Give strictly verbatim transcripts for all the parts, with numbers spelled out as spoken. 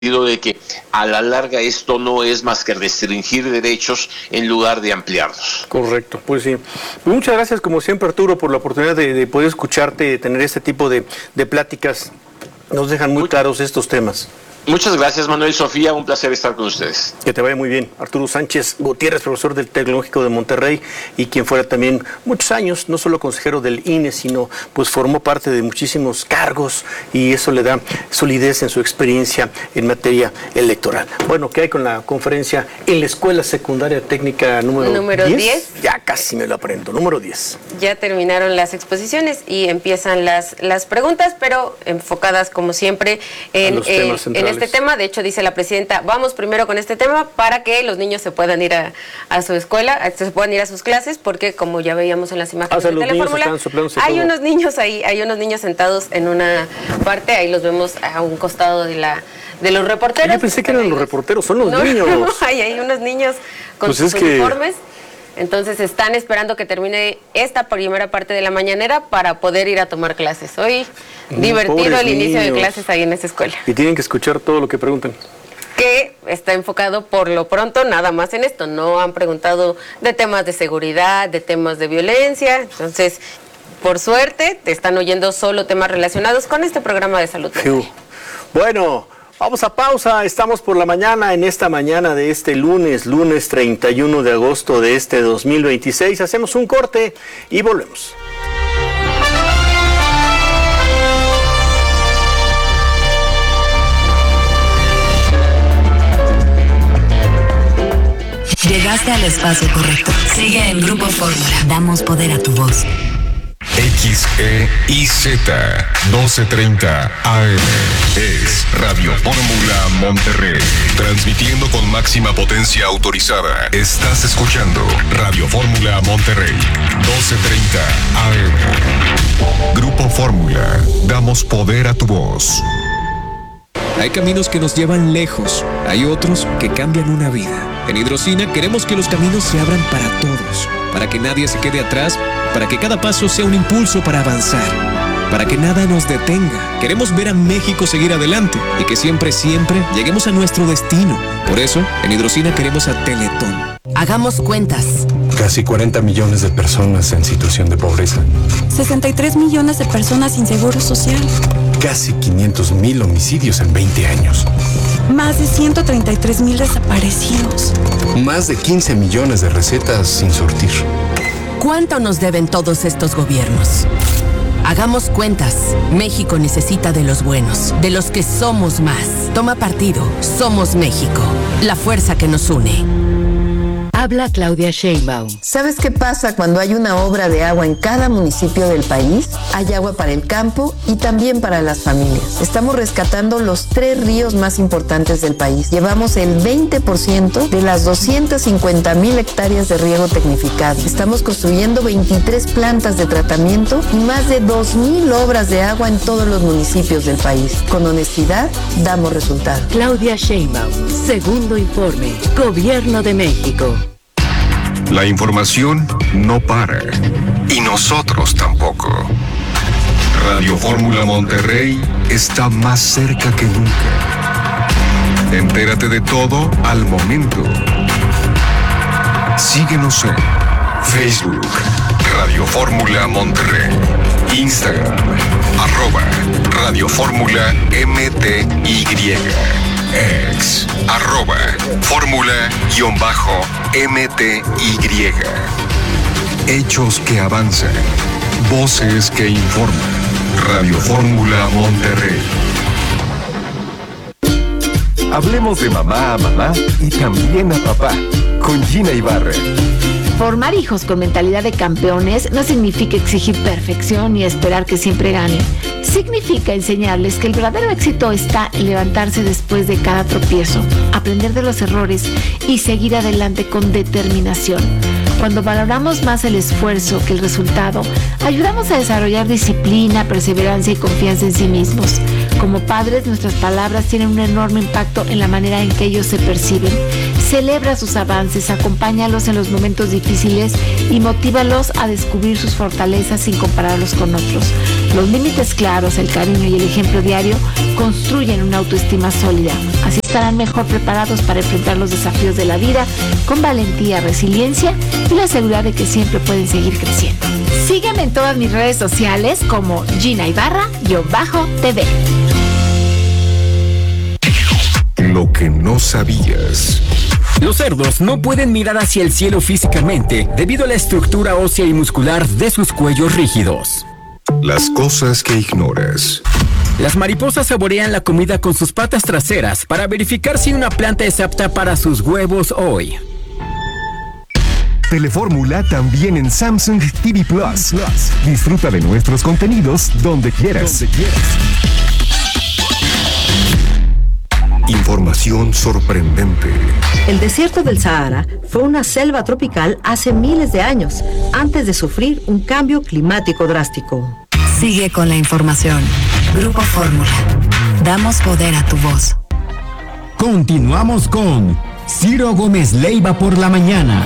de que a la larga esto no es más que restringir derechos en lugar de ampliarlos. Correcto, pues sí. Muchas gracias como siempre, Arturo, por la oportunidad de, de poder escucharte, de tener este tipo de, de pláticas. Nos dejan muy claros estos temas. Muchas gracias, Manuel, Sofía, un placer estar con ustedes. Que te vaya muy bien. Arturo Sánchez Gutiérrez, profesor del Tecnológico de Monterrey y quien fuera también muchos años, no solo consejero del I N E, sino pues formó parte de muchísimos cargos y eso le da solidez en su experiencia en materia electoral. Bueno, ¿qué hay con la conferencia en la Escuela Secundaria Técnica número, número diez? diez? Ya casi me lo aprendo, número diez. Ya terminaron las exposiciones y empiezan las, las preguntas, pero enfocadas como siempre en, los temas eh, en este tema. De hecho, dice la presidenta, vamos primero con este tema para que los niños se puedan ir a, a su escuela, a, se puedan ir a sus clases, porque como ya veíamos en las imágenes ah, o sea, de la fórmula, hay todo. unos niños ahí, hay unos niños sentados en una parte, ahí los vemos a un costado de la de los reporteros. Yo pensé que eran los reporteros, son los no, niños. No, hay, hay unos niños con pues sus es que... uniformes. Entonces están esperando que termine esta primera parte de la mañanera para poder ir a tomar clases. Hoy mm, divertido el inicio niños. de clases ahí en esa escuela. Y tienen que escuchar todo lo que preguntan. Que está enfocado por lo pronto nada más en esto. No han preguntado de temas de seguridad, de temas de violencia. Entonces, por suerte, te están oyendo solo temas relacionados con este programa de salud. Bueno. Vamos a pausa, estamos por la mañana, en esta mañana de este lunes, lunes treinta y uno de agosto de este dos mil veintiséis. Hacemos un corte y volvemos. Llegaste al espacio correcto. Sigue en Grupo Fórmula. Damos poder a tu voz. X E I Z doce treinta A M es Radio Fórmula Monterrey, transmitiendo con máxima potencia autorizada. Estás escuchando Radio Fórmula Monterrey, doce treinta A M. Grupo Fórmula, damos poder a tu voz. Hay caminos que nos llevan lejos, hay otros que cambian una vida. En Hidrocina queremos que los caminos se abran para todos, para que nadie se quede atrás, para que cada paso sea un impulso para avanzar, para que nada nos detenga. Queremos ver a México seguir adelante y que siempre, siempre lleguemos a nuestro destino. Por eso, en Hidrocina queremos a Teletón. Hagamos cuentas. Casi cuarenta millones de personas en situación de pobreza. sesenta y tres millones de personas sin seguro social. Casi quinientos mil homicidios en veinte años. Más de ciento treinta y tres mil desaparecidos. Más de quince millones de recetas sin surtir. ¿Cuánto nos deben todos estos gobiernos? Hagamos cuentas. México necesita de los buenos, de los que somos más. Toma partido. Somos México. La fuerza que nos une. Habla Claudia Sheinbaum. ¿Sabes qué pasa cuando hay una obra de agua en cada municipio del país? Hay agua para el campo y también para las familias. Estamos rescatando los tres ríos más importantes del país. Llevamos el veinte por ciento de las doscientas cincuenta mil hectáreas de riego tecnificado. Estamos construyendo veintitrés plantas de tratamiento y más de dos mil obras de agua en todos los municipios del país. Con honestidad, damos resultados. Claudia Sheinbaum, segundo informe, Gobierno de México. La información no para, y nosotros tampoco. Radio Fórmula Monterrey está más cerca que nunca. Entérate de todo al momento. Síguenos en Facebook, Radio Fórmula Monterrey, Instagram, arroba Radio Fórmula M T Y, ex, arroba Fórmula-M T Y. Hechos que avanzan, voces que informan. Radio Fórmula Monterrey. Hablemos de mamá a mamá y también a papá, con Gina Ibarra. Formar hijos con mentalidad de campeones no significa exigir perfección y esperar que siempre ganen. Significa enseñarles que el verdadero éxito está en levantarse después de cada tropiezo, aprender de los errores y seguir adelante con determinación. Cuando valoramos más el esfuerzo que el resultado, ayudamos a desarrollar disciplina, perseverancia y confianza en sí mismos. Como padres, nuestras palabras tienen un enorme impacto en la manera en que ellos se perciben. Celebra sus avances, acompáñalos en los momentos difíciles y motívalos a descubrir sus fortalezas sin compararlos con otros. Los límites claros, el cariño y el ejemplo diario construyen una autoestima sólida. Así estarán mejor preparados para enfrentar los desafíos de la vida con valentía, resiliencia y la seguridad de que siempre pueden seguir creciendo. Sígueme en todas mis redes sociales como Gina Ibarra-T V. Lo que no sabías. Los cerdos no pueden mirar hacia el cielo físicamente debido a la estructura ósea y muscular de sus cuellos rígidos. Las cosas que ignoras. Las mariposas saborean la comida con sus patas traseras para verificar si una planta es apta para sus huevos hoy. Telefórmula también en Samsung T V Plus. Disfruta de nuestros contenidos donde quieras. Donde quieras. Información sorprendente. El desierto del Sahara fue una selva tropical hace miles de años, antes de sufrir un cambio climático drástico. Sigue con la información. Grupo Fórmula. Damos poder a tu voz. Continuamos con Ciro Gómez Leiva por la mañana.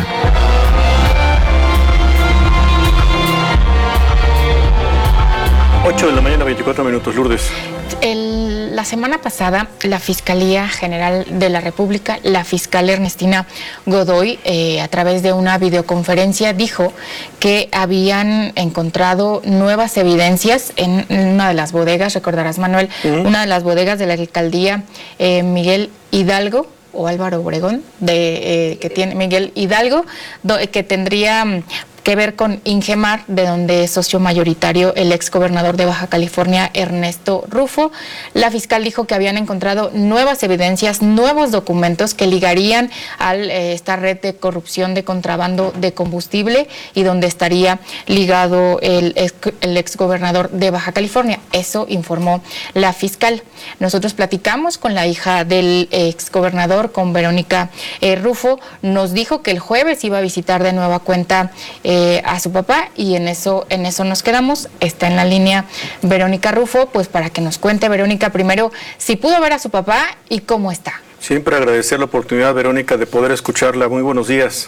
ocho de la mañana, veinticuatro minutos, Lourdes. El, la semana pasada, la Fiscalía General de la República, la fiscal Ernestina Godoy, eh, a través de una videoconferencia, dijo que habían encontrado nuevas evidencias en una de las bodegas, recordarás, Manuel, uh-huh. una de las bodegas de la alcaldía eh, Miguel Hidalgo, o Álvaro Obregón, de, eh, que tiene Miguel Hidalgo, do, que tendría que ver con Ingemar, de donde es socio mayoritario el exgobernador de Baja California, Ernesto Rufo. La fiscal dijo que habían encontrado nuevas evidencias, nuevos documentos que ligarían a eh, esta red de corrupción de contrabando de combustible y donde estaría ligado el, ex, el exgobernador de Baja California. Eso informó la fiscal. Nosotros platicamos con la hija del exgobernador, con Verónica eh, Rufo. Nos dijo que el jueves iba a visitar de nueva cuenta eh, a su papá y en eso, en eso nos quedamos. Está en la línea Verónica Rufo, pues para que nos cuente, Verónica, primero si pudo ver a su papá y cómo está. Siempre agradecer la oportunidad, Verónica, de poder escucharla. Muy buenos días.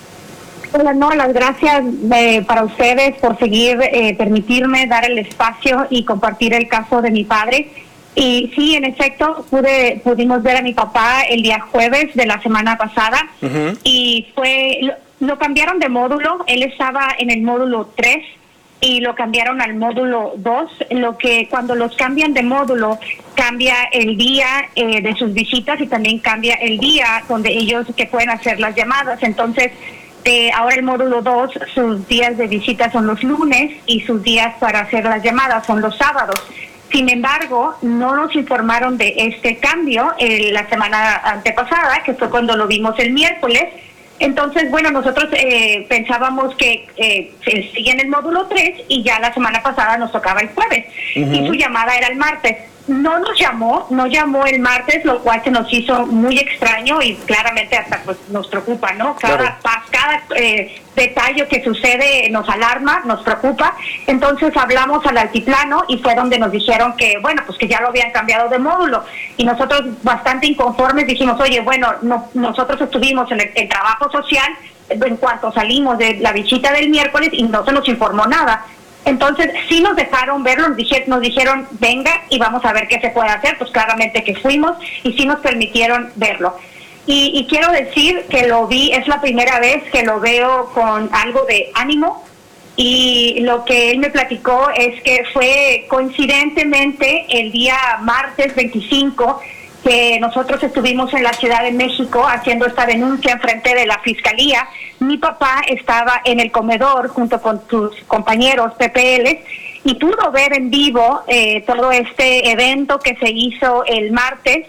Hola, no, las gracias eh, para ustedes por seguir, eh, permitirme dar el espacio y compartir el caso de mi padre. Y sí, en efecto, pude pudimos ver a mi papá el día jueves de la semana pasada. Uh-huh. Y fue... Lo, lo cambiaron de módulo. Él estaba en el módulo tres y lo cambiaron al módulo dos. Lo que cuando los cambian de módulo, cambia el día eh, de sus visitas y también cambia el día donde ellos que pueden hacer las llamadas. Entonces, eh, ahora el módulo dos, sus días de visita son los lunes y sus días para hacer las llamadas son los sábados. Sin embargo, no nos informaron de este cambio eh, la semana antepasada, que fue cuando lo vimos el miércoles. Entonces, bueno, nosotros eh, pensábamos que eh, seguía en el módulo tres y ya la semana pasada nos tocaba el jueves. Uh-huh. Y su llamada era el martes. No nos llamó, no llamó el martes, lo cual se nos hizo muy extraño y claramente hasta pues nos preocupa, ¿no? Cada claro. pas, cada eh, detalle que sucede nos alarma, nos preocupa. Entonces hablamos al altiplano y fue donde nos dijeron que, bueno, pues que ya lo habían cambiado de módulo. Y nosotros bastante inconformes dijimos, oye, bueno, no, nosotros estuvimos en el, el trabajo social en cuanto salimos de la visita del miércoles y no se nos informó nada. Entonces sí nos dejaron verlo, nos dijeron, nos dijeron venga y vamos a ver qué se puede hacer, pues claramente que fuimos y sí nos permitieron verlo. Y, y quiero decir que lo vi, es la primera vez que lo veo con algo de ánimo y lo que él me platicó es que fue coincidentemente el día martes veinticinco que nosotros estuvimos en la Ciudad de México haciendo esta denuncia en frente de la Fiscalía. Mi papá estaba en el comedor junto con sus compañeros P P L y pudo ver en vivo eh, todo este evento que se hizo el martes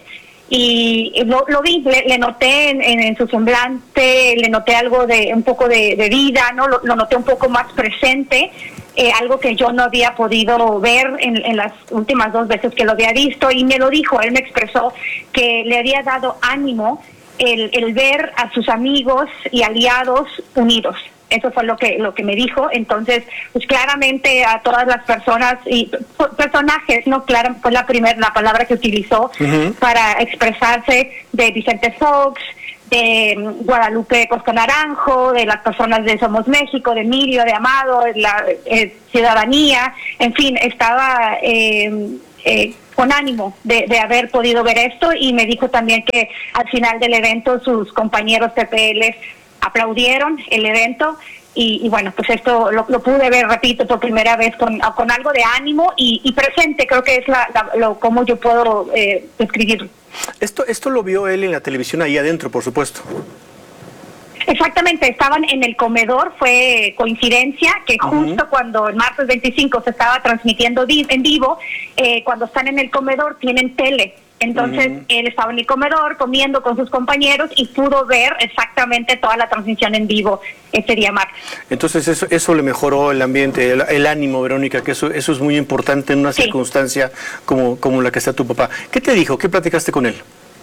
y lo, lo vi, le, le noté en, en, en su semblante, le noté algo de un poco de, de vida, no lo, lo noté un poco más presente. Eh, algo que yo no había podido ver en, en las últimas dos veces que lo había visto y me lo dijo, él me expresó que le había dado ánimo el, el ver a sus amigos y aliados unidos. Eso fue lo que lo que me dijo. Entonces, pues claramente a todas las personas y personajes, no, claro, fue la primera la palabra que utilizó uh-huh. para expresarse de Vicente Fox, de Guadalupe Costa Naranjo, de las personas de Somos México, de Emilio, de Amado, de la eh, ciudadanía, en fin, estaba eh, eh, con ánimo de, de haber podido ver esto, y me dijo también que al final del evento sus compañeros P P L aplaudieron el evento. Y, y bueno, pues esto lo, lo pude ver, repito, por primera vez con, con algo de ánimo y, y presente, creo que es la, la, lo cómo yo puedo eh, describirlo. Esto, esto lo vio él en la televisión ahí adentro, por supuesto. Exactamente, estaban en el comedor, fue coincidencia que justo uh-huh. cuando el martes veinticinco se estaba transmitiendo en vivo, eh, cuando están en el comedor tienen tele. Entonces, uh-huh. él estaba en el comedor comiendo con sus compañeros y pudo ver exactamente toda la transmisión en vivo ese día martes. Entonces, eso, eso le mejoró el ambiente, el, el ánimo, Verónica, que eso, eso es muy importante en una sí. circunstancia como, como la que está tu papá. ¿Qué te dijo? ¿Qué platicaste con él?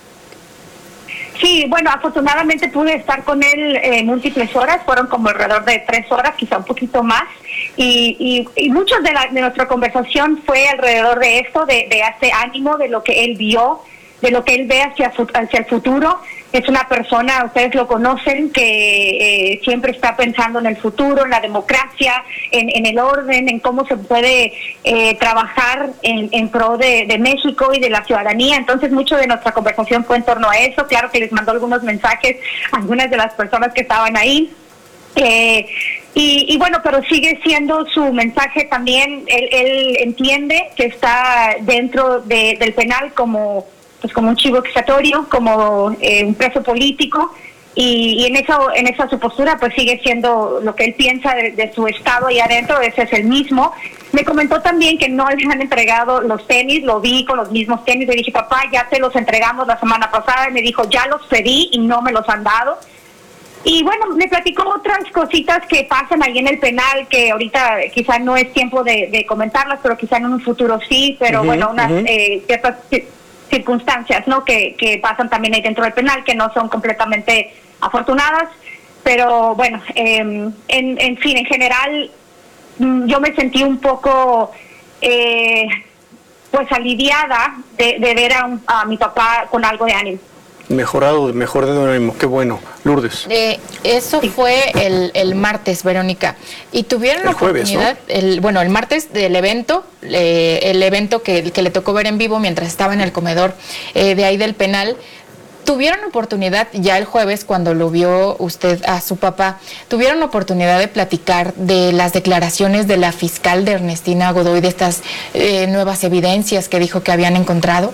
Sí, bueno, afortunadamente pude estar con él eh, múltiples horas, fueron como alrededor de tres horas, quizá un poquito más, y, y, y mucho de, la, de nuestra conversación fue alrededor de esto, de, de ese ánimo, de lo que él vio, de lo que él ve hacia, hacia el futuro. Es una persona, ustedes lo conocen, que eh, siempre está pensando en el futuro, en la democracia, en, en el orden, en cómo se puede eh, trabajar en, en pro de, de México y de la ciudadanía. Entonces, mucho de nuestra conversación fue en torno a eso. Claro que les mandó algunos mensajes a algunas de las personas que estaban ahí. Eh, y, y bueno, pero sigue siendo su mensaje también. Él, él entiende que está dentro de, del penal como... pues como un chivo expiatorio, como eh, un preso político, y, y en eso, en esa su postura pues sigue siendo lo que él piensa de, de su estado ahí adentro, ese es el mismo. Me comentó también que no le han entregado los tenis, lo vi con los mismos tenis, le dije, papá, ya te los entregamos la semana pasada, y me dijo, ya los pedí y no me los han dado. Y bueno, me platicó otras cositas que pasan ahí en el penal, que ahorita quizá no es tiempo de, de comentarlas, pero quizá en un futuro sí, pero uh-huh, bueno, unas uh-huh. eh, ciertas circunstancias, ¿no? Que, que pasan también ahí dentro del penal, que no son completamente afortunadas, pero bueno, eh, en, en fin, en general, yo me sentí un poco, eh, pues aliviada de, de ver a, un, a mi papá con algo de ánimo. Mejorado, mejor de ánimo, qué bueno. Lourdes. Eh, eso fue el, el martes, Verónica. Y tuvieron la oportunidad, ¿no? el, bueno, el martes del evento, eh, el evento que, que le tocó ver en vivo mientras estaba en el comedor eh, de ahí del penal. Tuvieron oportunidad ya el jueves, cuando lo vio usted a su papá, tuvieron oportunidad de platicar de las declaraciones de la fiscal de Ernestina Godoy, de estas eh, nuevas evidencias que dijo que habían encontrado.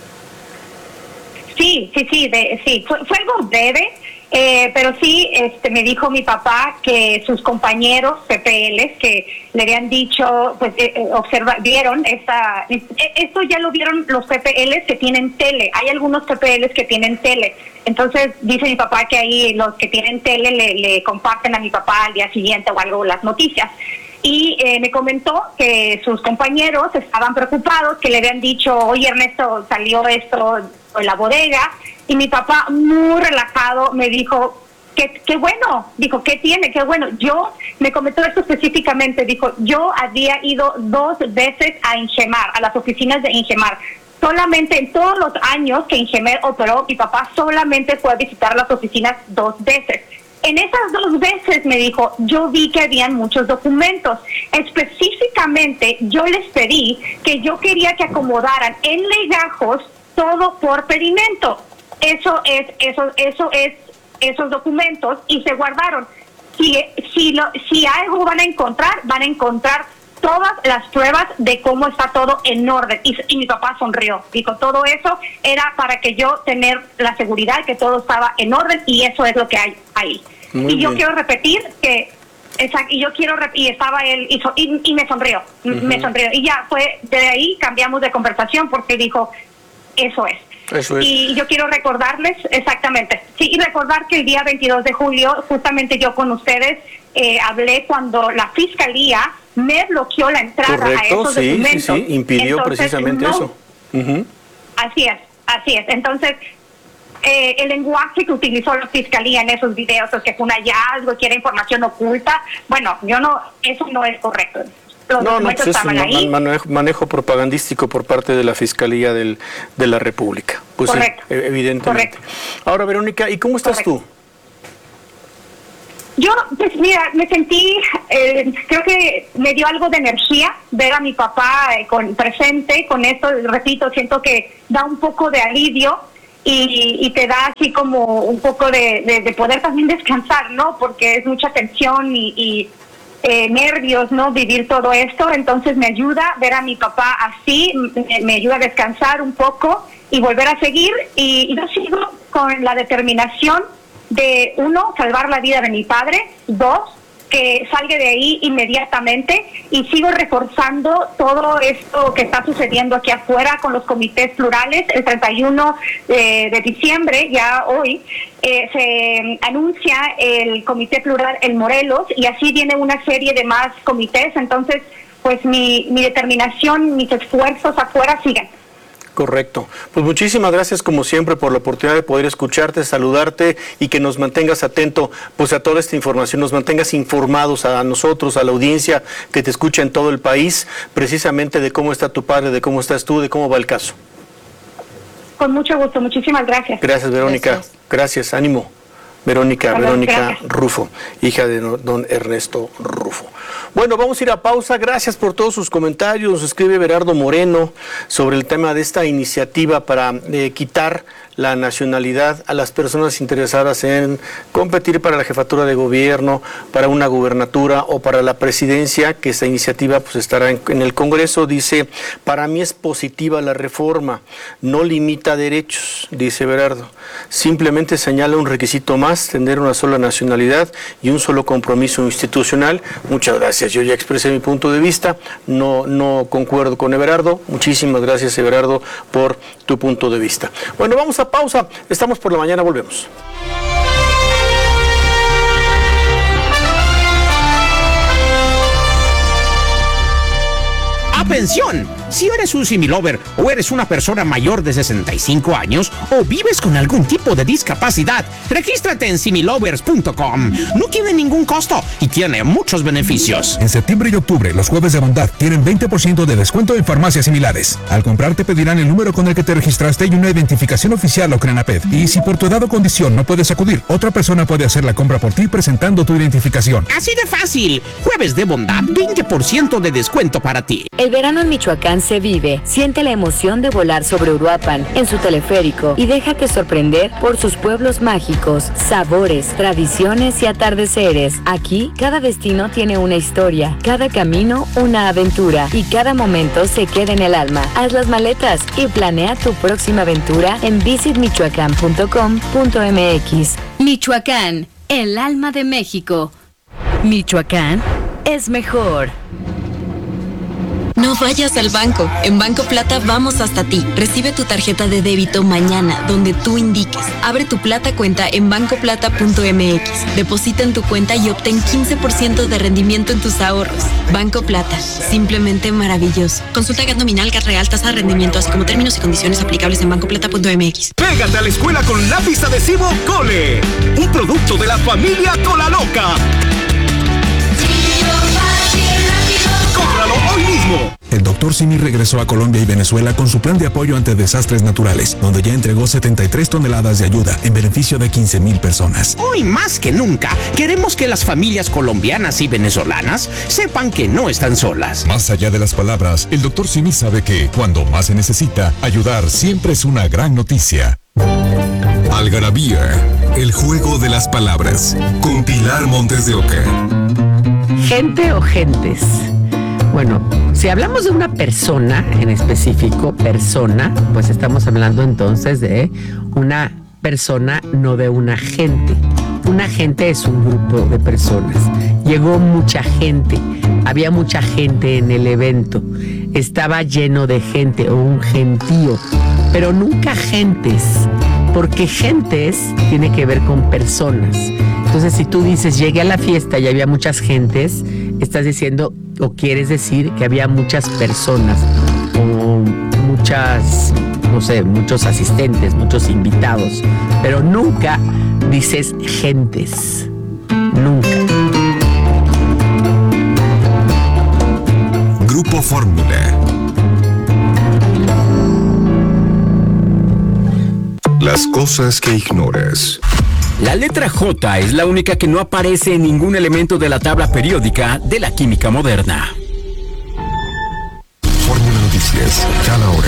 Sí, sí, sí, de, sí, fue, fue algo breve, eh, pero sí, este, me dijo mi papá que sus compañeros P P L que le habían dicho, pues, eh, observa, vieron esta, esto ya lo vieron los P P L que tienen tele, hay algunos P P L que tienen tele, entonces dice mi papá que ahí los que tienen tele le, le comparten a mi papá al día siguiente o algo las noticias. Y eh, me comentó que sus compañeros estaban preocupados, que le habían dicho, oye Ernesto, salió esto en la bodega, y mi papá muy relajado me dijo, qué, qué bueno, dijo, ¿qué tiene? Qué bueno. Yo, me comentó esto específicamente, dijo, yo había ido dos veces a Ingemar, a las oficinas de Ingemar. Solamente en todos los años que Ingemar operó, mi papá solamente fue a visitar las oficinas dos veces. En esas dos veces, me dijo, yo vi que habían muchos documentos. Específicamente, yo les pedí que yo quería que acomodaran en legajos todo por pedimento. Eso es, eso, eso es, esos documentos, y se guardaron. Si, si, lo, si algo van a encontrar, van a encontrar todas las pruebas de cómo está todo en orden. Y, y mi papá sonrió. Dijo, todo eso era para que yo tener la seguridad que todo estaba en orden, y eso es lo que hay ahí. Muy y yo bien. Quiero repetir que, exacto, y yo quiero, y estaba él, y, y, y me sonrió, uh-huh. me sonrió. Y ya fue, de ahí cambiamos de conversación, porque dijo, eso es. Eso es. Y yo quiero recordarles, exactamente, sí, y recordar que el día veintidós de julio, justamente yo con ustedes, eh, hablé cuando la fiscalía me bloqueó la entrada. Correcto, a esos sí, documentos. Sí, sí, impidió Entonces, precisamente no, eso. Uh-huh. Así es, así es. Entonces, eh, el lenguaje que utilizó la fiscalía en esos videos, es que fue un hallazgo, que era información oculta, bueno, yo no, eso no es correcto. Los no, no, pues es un ahí. manejo, manejo propagandístico por parte de la Fiscalía del, de la República. Pues Correcto. Sí, evidentemente. Correcto. Ahora, Verónica, ¿y cómo estás Correcto. tú? Yo, pues mira, me sentí, eh, creo que me dio algo de energía ver a mi papá eh, con, presente, con esto, repito, siento que da un poco de alivio y, y te da así como un poco de, de, de poder también descansar, ¿no? Porque es mucha tensión y, y eh, nervios, ¿no? Vivir todo esto, entonces me ayuda ver a mi papá así, me, me ayuda a descansar un poco y volver a seguir, y, y yo sigo con la determinación de, uno, salvar la vida de mi padre, dos, que salga de ahí inmediatamente, y sigo reforzando todo esto que está sucediendo aquí afuera con los comités plurales. El treinta y uno de, de diciembre, ya hoy, eh, se anuncia el comité plural en Morelos, y así viene una serie de más comités. Entonces, pues mi, mi determinación, mis esfuerzos afuera siguen. Correcto. Pues muchísimas gracias como siempre por la oportunidad de poder escucharte, saludarte y que nos mantengas atento pues a toda esta información, nos mantengas informados a nosotros, a la audiencia que te escucha en todo el país, precisamente de cómo está tu padre, de cómo estás tú, de cómo va el caso. Con mucho gusto, muchísimas gracias. Gracias, Verónica. Gracias, gracias. Ánimo. Verónica, Hola, Verónica gracias. Rufo, hija de don Ernesto Rufo. Bueno, vamos a ir a pausa. Gracias por todos sus comentarios. Nos escribe Berardo Moreno sobre el tema de esta iniciativa para eh, quitar la nacionalidad a las personas interesadas en competir para la jefatura de gobierno, para una gubernatura o para la presidencia, que esta iniciativa pues estará en, en el Congreso. Dice, para mí es positiva la reforma, no limita derechos, dice Berardo. Simplemente señala un requisito más, tener una sola nacionalidad y un solo compromiso institucional. Muchas gracias, yo ya expresé mi punto de vista, no, no concuerdo con Everardo. Muchísimas gracias, Everardo, por tu punto de vista. Bueno, vamos a pausa, estamos por la mañana, volvemos. Atención, si eres un similover o eres una persona mayor de sesenta y cinco años o vives con algún tipo de discapacidad, regístrate en similovers punto com. No tiene ningún costo y tiene muchos beneficios. En septiembre y octubre, los jueves de bondad tienen veinte por ciento de descuento en farmacias similares. Al comprar te pedirán el número con el que te registraste y una identificación oficial o CRENAPED. Y si por tu edad o condición no puedes acudir, otra persona puede hacer la compra por ti presentando tu identificación. Así de fácil. Jueves de bondad, veinte por ciento de descuento para ti. El verano en Michoacán se vive. Siente la emoción de volar sobre Uruapan en su teleférico y déjate sorprender por sus pueblos mágicos, sabores, tradiciones y atardeceres. Aquí, cada destino tiene una historia, cada camino una aventura y cada momento se queda en el alma. Haz las maletas y planea tu próxima aventura en visit michoacán punto com punto m x. Michoacán, el alma de México. Michoacán es mejor. No vayas al banco. En Banco Plata vamos hasta ti. Recibe tu tarjeta de débito mañana, donde tú indiques. Abre tu Plata cuenta en banco plata punto m x. Deposita en tu cuenta y obtén quince por ciento de rendimiento en tus ahorros. Banco Plata, simplemente maravilloso. Consulta G A T nominal, G A T real, tasa de rendimiento, así como términos y condiciones aplicables en banco plata punto m x. Pégate a la escuela con lápiz adhesivo Cole, un producto de la familia Cola Loca. ¡Cómpralo hoy mismo! El doctor Simi regresó a Colombia y Venezuela con su plan de apoyo ante desastres naturales, donde ya entregó setenta y tres toneladas de ayuda en beneficio de quince mil personas. Hoy más que nunca, queremos que las familias colombianas y venezolanas sepan que no están solas. Más allá de las palabras, el doctor Simi sabe que, cuando más se necesita, ayudar siempre es una gran noticia. Algarabía, el juego de las palabras, con Pilar Montes de Oca. ¿Gente o gentes? Bueno, si hablamos de una persona en específico, persona, pues estamos hablando entonces de una persona, no de una gente. Una gente es un grupo de personas. Llegó mucha gente, había mucha gente en el evento, estaba lleno de gente o un gentío, pero nunca gentes, porque gentes tiene que ver con personas. Entonces, si tú dices, llegué a la fiesta y había muchas gentes, estás diciendo o quieres decir que había muchas personas o muchas, no sé, muchos asistentes, muchos invitados, pero nunca dices gentes, nunca. Grupo Fórmula. Las cosas que ignoras. La letra J es la única que no aparece en ningún elemento de la tabla periódica de la química moderna. Fórmula Noticias, cada hora.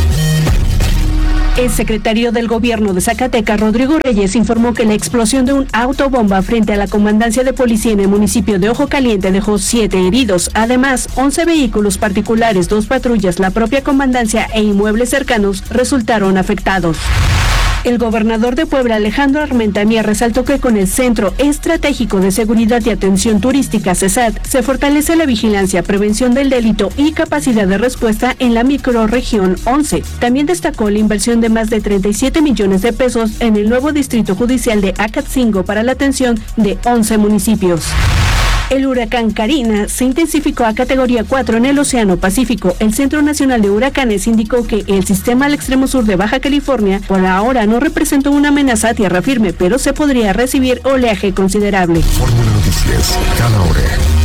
El secretario del Gobierno de Zacatecas, Rodrigo Reyes, informó que la explosión de un autobomba frente a la comandancia de policía en el municipio de Ojo Caliente dejó siete heridos. Además, once vehículos particulares, dos patrullas, la propia comandancia e inmuebles cercanos resultaron afectados. El gobernador de Puebla, Alejandro Armentamía, resaltó que con el Centro Estratégico de Seguridad y Atención Turística, CESAT, se fortalece la vigilancia, prevención del delito y capacidad de respuesta en la microrregión once. También destacó la inversión de más de treinta y siete millones de pesos en el nuevo distrito judicial de Acatzingo para la atención de once municipios. El huracán Karina se intensificó a categoría cuatro en el Océano Pacífico. El Centro Nacional de Huracanes indicó que el sistema al extremo sur de Baja California por ahora no representó una amenaza a tierra firme, pero se podría recibir oleaje considerable. Fórmula Noticias, cada hora.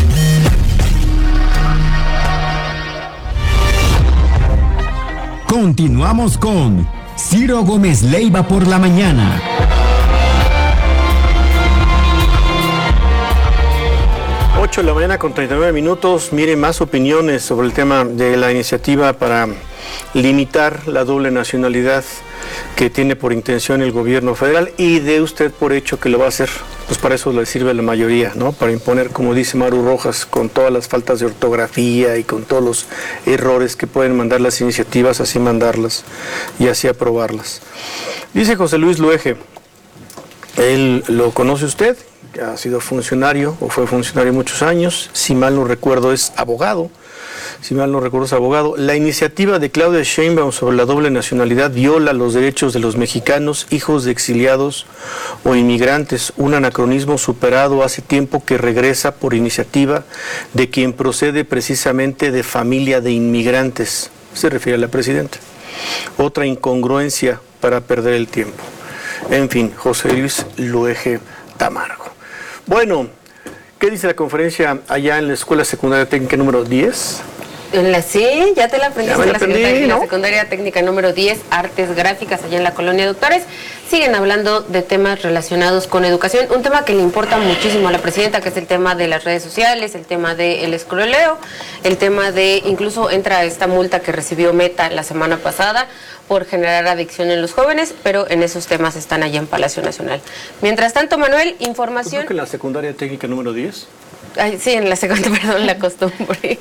Continuamos con Ciro Gómez Leiva por la mañana. ocho de la mañana con treinta y nueve minutos. Mire, más opiniones sobre el tema de la iniciativa para limitar la doble nacionalidad que tiene por intención el gobierno federal, y dé usted por hecho que lo va a hacer. Pues para eso le sirve la mayoría, ¿no? Para imponer, como dice Maru Rojas, con todas las faltas de ortografía y con todos los errores que pueden mandar las iniciativas, así mandarlas y así aprobarlas. Dice José Luis Luege, él lo conoce usted, ha sido funcionario o fue funcionario muchos años, si mal no recuerdo es abogado, si mal no recuerdo es abogado. La iniciativa de Claudia Sheinbaum sobre la doble nacionalidad viola los derechos de los mexicanos, hijos de exiliados o inmigrantes, un anacronismo superado hace tiempo que regresa por iniciativa de quien procede precisamente de familia de inmigrantes, se refiere a la presidenta. Otra incongruencia para perder el tiempo. En fin, José Luis Luege Tamargo. Bueno, ¿qué dice la conferencia allá en la Escuela Secundaria Técnica número diez? En la sí, ya te la aprendiste, Ya me en la la, aprendí, secundaria, ¿no? la secundaria técnica número diez, artes gráficas, allá en la colonia Doctores. Siguen hablando de temas relacionados con educación, un tema que le importa muchísimo a la presidenta, que es el tema de las redes sociales, el tema del escroleo, el tema de, incluso entra esta multa que recibió Meta la semana pasada por generar adicción en los jóvenes, pero en esos temas están allá en Palacio Nacional. Mientras tanto, Manuel, información... ¿Creo que en la secundaria técnica número diez? Ay, sí, en la secundaria, perdón, la costumbre.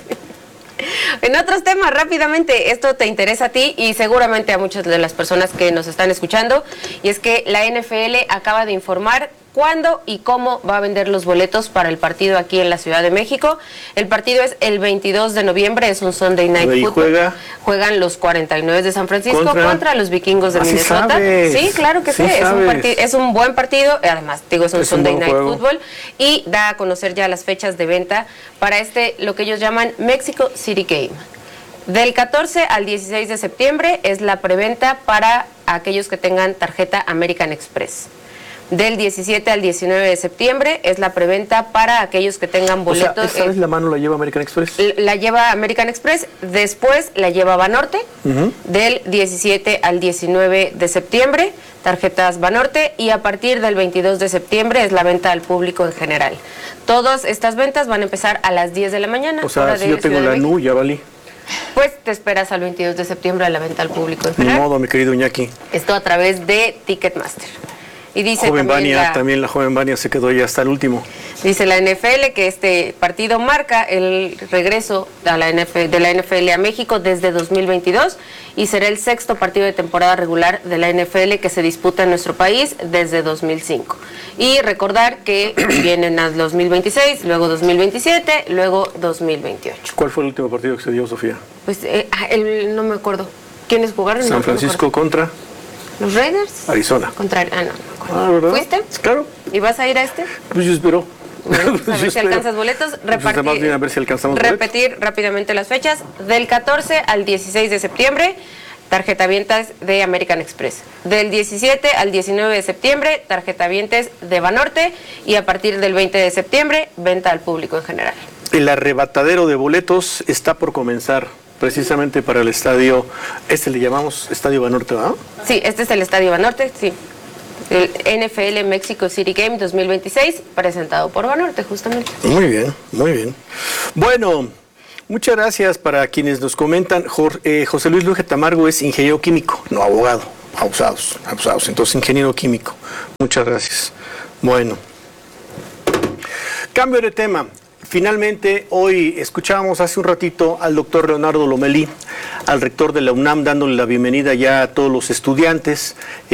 En otros temas, rápidamente, esto te interesa a ti y seguramente a muchas de las personas que nos están escuchando, y es que la N F L acaba de informar cuándo y cómo va a vender los boletos para el partido aquí en la Ciudad de México. El partido es el veintidós de noviembre, es un Sunday Night Football. Juega? Juegan los cuarenta y nueve de San Francisco contra, contra los vikingos de ah, Minnesota. Sí, sí, claro que sí, sí. Es, un es un buen partido, además, digo, es un es Sunday un Night juego. Football, y da a conocer ya las fechas de venta para este, lo que ellos llaman Mexico City Game. Del catorce al dieciséis de septiembre es la preventa para aquellos que tengan tarjeta American Express. Del diecisiete al diecinueve de septiembre es la preventa para aquellos que tengan boletos. O sea, ¿esta vez la mano la lleva American Express? La lleva American Express, después la lleva Banorte, uh-huh. Del diecisiete al diecinueve de septiembre, tarjetas Banorte, y a partir del veintidós de septiembre es la venta al público en general. Todas estas ventas van a empezar a las diez de la mañana. O sea, si yo tengo la N U, ya valí. Pues te esperas al veintidós de septiembre a la venta al público en general. Ni modo, mi querido Iñaki. Esto a través de Ticketmaster. Y dice joven también, Bania, la, también la joven Bania se quedó ya hasta el último. Dice la N F L que este partido marca el regreso a la N F L, de la N F L a México desde dos mil veintidós y será el sexto partido de temporada regular de la N F L que se disputa en nuestro país desde dos mil cinco. Y recordar que vienen a dos mil veintiséis, luego dos mil veintisiete, luego dos mil veintiocho. ¿Cuál fue el último partido que se dio, Sofía? Pues eh, el, no me acuerdo. ¿Quiénes jugaron? San no, Francisco no contra... ¿Los Raiders? Arizona. Contra... Ah, no. Ah, ¿verdad? ¿Fuiste? Claro. ¿Y vas a ir a este? Pues yo espero. Bueno, pues a ver yo si espero. alcanzas boletos. Repartir, pues bien a ver si alcanzamos repetir boletos. rápidamente las fechas. Del catorce al dieciséis de septiembre, tarjetavientas de American Express. Del diecisiete al diecinueve de septiembre, tarjetavientes de Banorte. Y a partir del veinte de septiembre, venta al público en general. El arrebatadero de boletos está por comenzar. Precisamente para el estadio, este le llamamos Estadio Banorte, ¿verdad? Sí, este es el Estadio Banorte, sí. el N F L Mexico City Game dos mil veintiséis, presentado por Banorte, justamente. Muy bien, muy bien. Bueno, muchas gracias para quienes nos comentan. Jorge, eh, José Luis Luge Tamargo es ingeniero químico, no abogado. Abusados, abusados. Entonces, ingeniero químico. Muchas gracias. Bueno. Cambio de tema. Finalmente, hoy escuchábamos hace un ratito al doctor Leonardo Lomelí, al rector de la UNAM, dándole la bienvenida ya a todos los estudiantes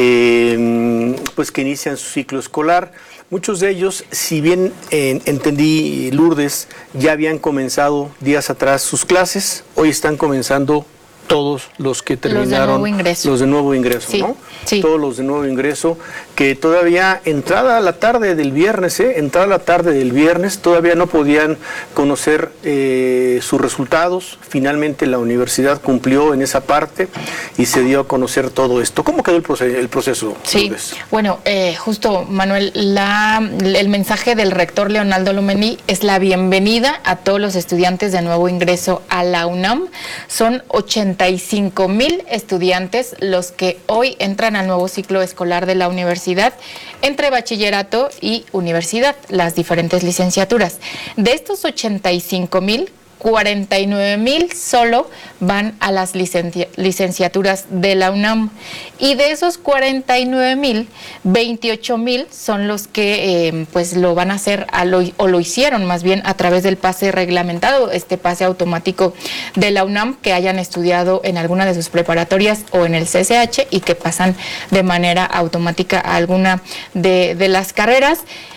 eh, pues que inician su ciclo escolar. Muchos de ellos, si bien eh, entendí, Lourdes, ya habían comenzado días atrás sus clases, hoy están comenzando todos los que terminaron, los de nuevo ingreso, los de nuevo ingreso, sí, ¿no? Sí. Todos los de nuevo ingreso, que todavía entrada a la tarde del viernes, ¿eh? Entrada a la tarde del viernes, todavía no podían conocer eh, sus resultados. Finalmente la universidad cumplió en esa parte y se dio a conocer todo esto. ¿Cómo quedó el proceso? El proceso sí, Lourdes? Bueno, eh, justo, Manuel, la, el mensaje del rector Leonardo Lomelí es la bienvenida a todos los estudiantes de nuevo ingreso a la UNAM. Son ochenta y cinco mil estudiantes los que hoy entran al nuevo ciclo escolar de la universidad, entre bachillerato y universidad, las diferentes licenciaturas. De estos ochenta y cinco mil, cuarenta y nueve mil solo van a las licenci- licenciaturas de la UNAM, y de esos cuarenta y nueve mil, veintiocho mil son los que eh, pues lo van a hacer a lo, o lo hicieron más bien a través del pase reglamentado, este pase automático de la UNAM, que hayan estudiado en alguna de sus preparatorias o en el C C H y que pasan de manera automática a alguna de, de las carreras.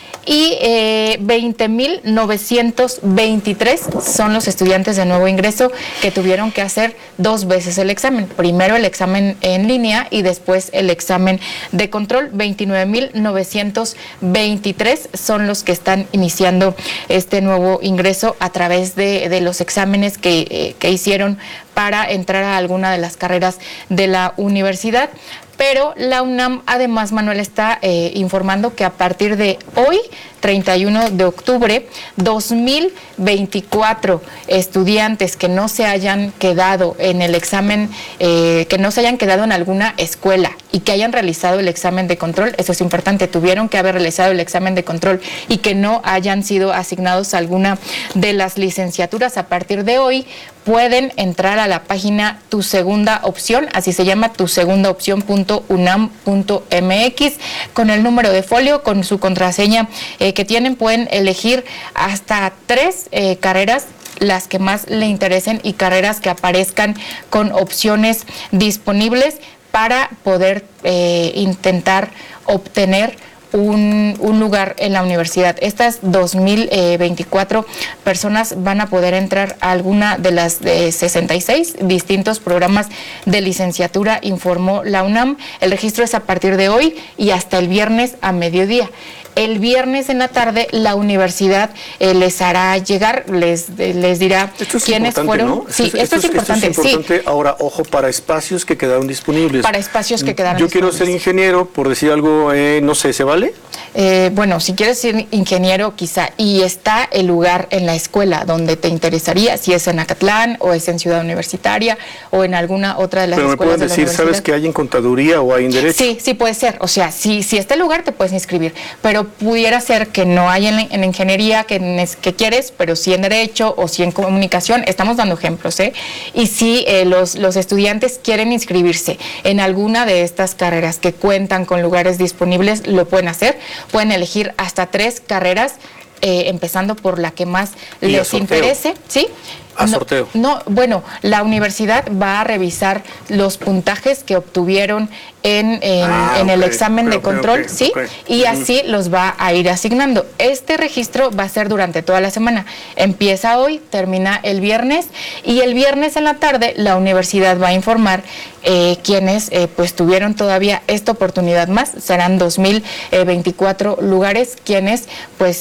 Y eh, veinte mil novecientos veintitrés son los estudiantes de nuevo ingreso que tuvieron que hacer dos veces el examen. Primero el examen en línea y después el examen de control. veintinueve mil novecientos veintitrés son los que están iniciando este nuevo ingreso a través de, de los exámenes que, eh, que hicieron para entrar a alguna de las carreras de la universidad. Pero la UNAM, además, Manuel, está eh, informando que a partir de hoy, treinta y uno de octubre, dos mil veinticuatro estudiantes que no se hayan quedado en el examen, eh, que no se hayan quedado en alguna escuela y que hayan realizado el examen de control, eso es importante, tuvieron que haber realizado el examen de control y que no hayan sido asignados a alguna de las licenciaturas, a partir de hoy pueden entrar a la página Tu Segunda Opción, así se llama, tu segunda opción punto unam punto mx, con el número de folio, con su contraseña eh, que tienen, pueden elegir hasta tres eh, carreras, las que más le interesen, y carreras que aparezcan con opciones disponibles para poder eh, intentar obtener Un, un lugar en la universidad. Estas dos mil veinticuatro personas van a poder entrar a alguna de las de sesenta y seis distintos programas de licenciatura, informó la UNAM. El registro es a partir de hoy y hasta el viernes a mediodía. El viernes en la tarde la universidad eh, les hará llegar, les, les dirá quiénes fueron. ¿No? Sí, esto, esto, esto es importante. Esto es importante. Sí. Ahora, ojo, para espacios que quedaron disponibles. Para espacios que quedaron Yo disponibles. quiero ser ingeniero, por decir algo, eh, no sé, ¿se vale? Eh, bueno, si quieres ser ingeniero quizá, y está el lugar en la escuela donde te interesaría, si es en Acatlán o es en Ciudad Universitaria o en alguna otra de las Pero escuelas de la me puedes decir, ¿sabes que hay en contaduría o hay en derecho? Sí, sí puede ser. O sea, si, si está el lugar te puedes inscribir, pero pudiera ser que no hay en, en ingeniería que, que quieres, pero sí en derecho o sí en comunicación. Estamos dando ejemplos, ¿eh? Y si eh, los, los estudiantes quieren inscribirse en alguna de estas carreras que cuentan con lugares disponibles, lo pueden hacer. Pueden elegir hasta tres carreras, eh, empezando por la que más les interese, ¿sí? A no, sorteo. No, bueno, la universidad va a revisar los puntajes que obtuvieron en, en, ah, en el okay. examen okay, de control, okay, ¿sí? Okay. Y así mm. los va a ir asignando. Este registro va a ser durante toda la semana. Empieza hoy, termina el viernes, y el viernes en la tarde la universidad va a informar eh, quienes eh, pues tuvieron todavía esta oportunidad más. Serán dos mil veinticuatro lugares quienes pues eh, van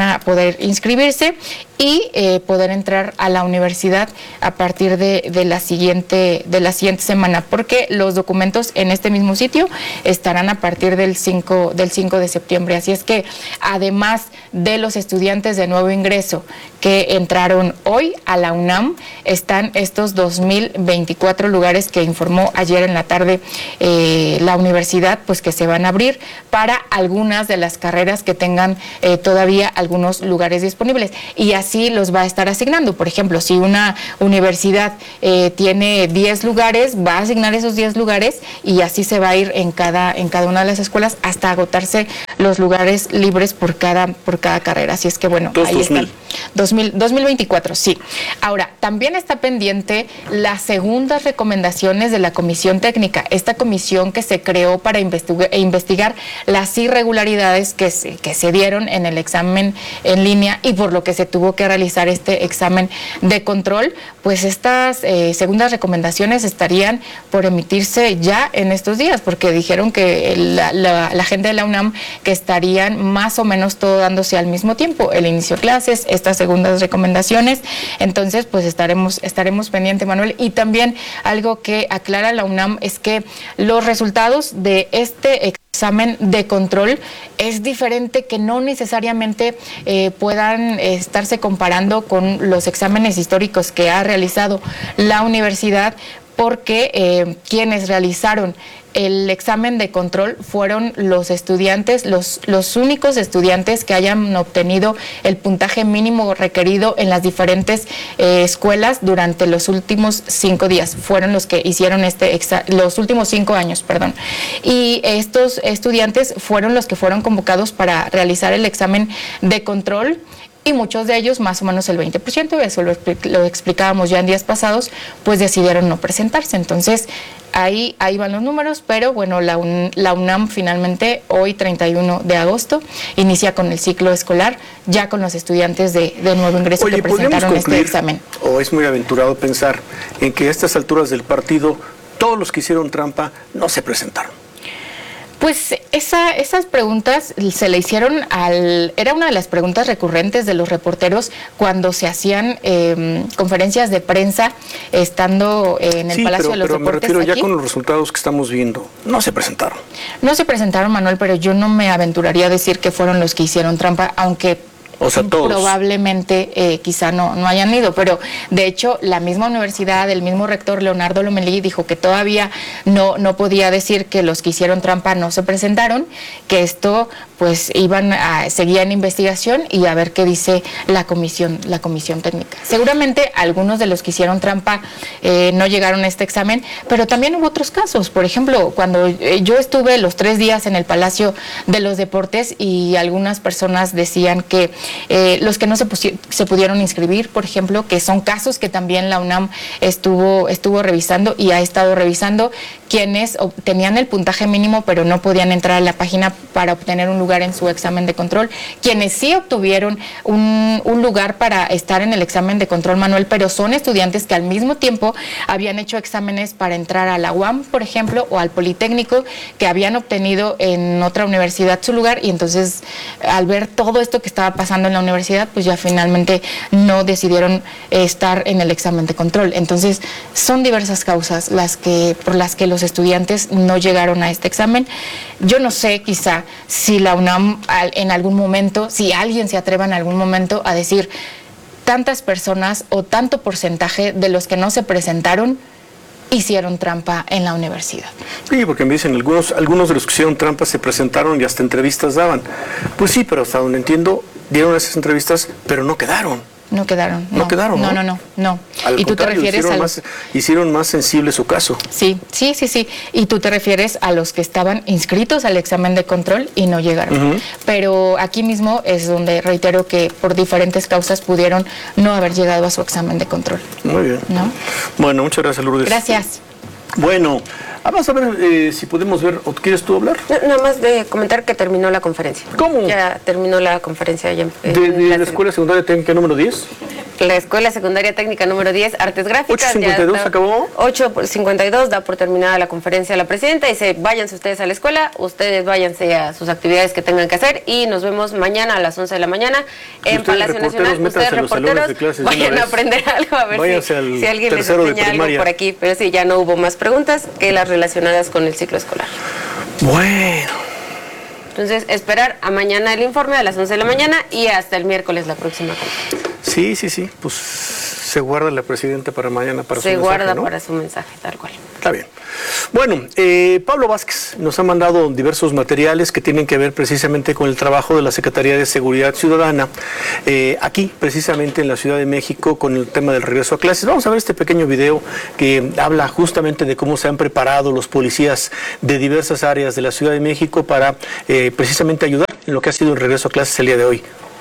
a poder inscribirse y eh, poder entrar a la universidad a partir de, de la siguiente de la siguiente semana, porque los documentos en este mismo sitio estarán a partir del cinco del cinco de septiembre. Así es que además de los estudiantes de nuevo ingreso que entraron hoy a la UNAM, están estos dos mil veinticuatro lugares que informó ayer en la tarde eh, la universidad, pues que se van a abrir para algunas de las carreras que tengan eh, todavía algunos lugares disponibles, y así los va a estar asignando. Por ejemplo, si una universidad eh, tiene diez lugares, va a asignar esos diez lugares y así se va a ir en cada en cada una de las escuelas hasta agotarse los lugares libres por cada por cada carrera. Así es que bueno, Dos, ahí está. dos mil. dos mil veinticuatro, sí. Ahora, también está pendiente las segundas recomendaciones de la Comisión Técnica, esta comisión que se creó para investigar, investigar las irregularidades que se, que se dieron en el examen en línea y por lo que se tuvo que realizar este examen de control. Pues estas eh, segundas recomendaciones estarían por emitirse ya en estos días, porque dijeron que la, la, la gente de la UNAM que estarían más o menos todo dándose al mismo tiempo, el inicio de clases, estas segundas recomendaciones. Entonces, pues estaremos estaremos pendientes, Manuel. Y también algo que aclara la UNAM es que los resultados de este examen de control es diferente, que no necesariamente eh, puedan eh, estarse comparando con los exámenes históricos que ha realizado la universidad, porque eh, quienes realizaron el examen de control fueron los estudiantes, los, los únicos estudiantes que hayan obtenido el puntaje mínimo requerido en las diferentes eh, escuelas durante los últimos cinco días. Fueron los que hicieron este exa los últimos cinco años, perdón. Y estos estudiantes fueron los que fueron convocados para realizar el examen de control. Y muchos de ellos, más o menos el veinte por ciento, eso lo, lo explicábamos ya en días pasados, pues decidieron no presentarse. Entonces, ahí, ahí van los números, pero bueno, la, Un, la UNAM finalmente, hoy treinta y uno de agosto, inicia con el ciclo escolar, ya con los estudiantes de, de nuevo ingreso. Oye, que presentaron este examen. ¿O es muy aventurado pensar en que a estas alturas del partido, todos los que hicieron trampa no se presentaron? Pues esa, esas preguntas se le hicieron al... Era una de las preguntas recurrentes de los reporteros cuando se hacían eh, conferencias de prensa estando en el sí, Palacio pero, de los pero Deportes. me refiero aquí. Ya con los resultados que estamos viendo, no se presentaron. No se presentaron, Manuel, pero yo no me aventuraría a decir que fueron los que hicieron trampa, aunque... O sea, todos. Probablemente eh, quizá no, no hayan ido, pero de hecho la misma universidad, el mismo rector Leonardo Lomelí dijo que todavía no, no podía decir que los que hicieron trampa no se presentaron, que esto pues iban a seguir en investigación y a ver qué dice la comisión, la comisión técnica. Seguramente algunos de los que hicieron trampa eh, no llegaron a este examen, pero también hubo otros casos. Por ejemplo, cuando yo estuve los tres días en el Palacio de los Deportes y algunas personas decían que Eh, los que no se, se pudieron inscribir, por ejemplo, que son casos que también la UNAM estuvo, estuvo revisando y ha estado revisando, quienes tenían el puntaje mínimo pero no podían entrar a la página para obtener un lugar en su examen de control, quienes sí obtuvieron un, un lugar para estar en el examen de control, Manuel, pero son estudiantes que al mismo tiempo habían hecho exámenes para entrar a la U A M, por ejemplo, o al Politécnico, que habían obtenido en otra universidad su lugar, y entonces al ver todo esto que estaba pasando en la universidad, pues ya finalmente no decidieron eh, estar en el examen de control. Entonces, son diversas causas las que por las que los estudiantes no llegaron a este examen. Yo no sé, quizá, si la UNAM en algún momento, si alguien se atreva en algún momento a decir tantas personas o tanto porcentaje de los que no se presentaron hicieron trampa en la universidad. Sí, porque me dicen, algunos, algunos de los que hicieron trampa se presentaron y hasta entrevistas daban. Pues sí, pero hasta donde entiendo, dieron esas entrevistas, pero no quedaron. No quedaron. No, no quedaron, ¿no? No, no, no, no. Al ¿Y tú te refieres hicieron, a más, hicieron más sensible su caso. Sí, sí, sí, sí. Y tú te refieres a los que estaban inscritos al examen de control y no llegaron. Uh-huh. Pero aquí mismo es donde reitero que por diferentes causas pudieron no haber llegado a su examen de control. Muy bien. ¿No? Bueno, muchas gracias, Lourdes. Gracias. Bueno, Ah, vamos a ver eh, si podemos ver, ¿o quieres tú hablar? No, nada más de comentar que terminó la conferencia. ¿Cómo? Ya terminó la conferencia. Ya, ¿De, de la, la Escuela Secundaria Técnica número diez? La Escuela Secundaria Técnica número diez, Artes Gráficas. ocho cincuenta y dos da, acabó. ocho cincuenta y dos da por terminada la conferencia de la presidenta. Dice, váyanse ustedes a la escuela, ustedes váyanse a sus actividades que tengan que hacer y nos vemos mañana a las once de la mañana en Palacio Nacional. Ustedes reporteros vayan a aprender algo, a ver si, si alguien les enseña algo por aquí. Pero sí, ya no hubo más preguntas que las relacionadas con el ciclo escolar. Bueno. Entonces, esperar a mañana el informe a las once de la mañana y hasta el miércoles la próxima conferencia. Sí, sí, sí, pues se guarda la presidenta para mañana para se su mensaje, guarda ¿no? para su mensaje, tal cual. Está bien. Bueno, eh, Pablo Vázquez nos ha mandado diversos materiales que tienen que ver precisamente con el trabajo de la Secretaría de Seguridad Ciudadana, eh, aquí precisamente en la Ciudad de México con el tema del regreso a clases. Vamos a ver este pequeño video que habla justamente de cómo se han preparado los policías de diversas áreas de la Ciudad de México para eh, precisamente ayudar en lo que ha sido el regreso a clases el día de hoy.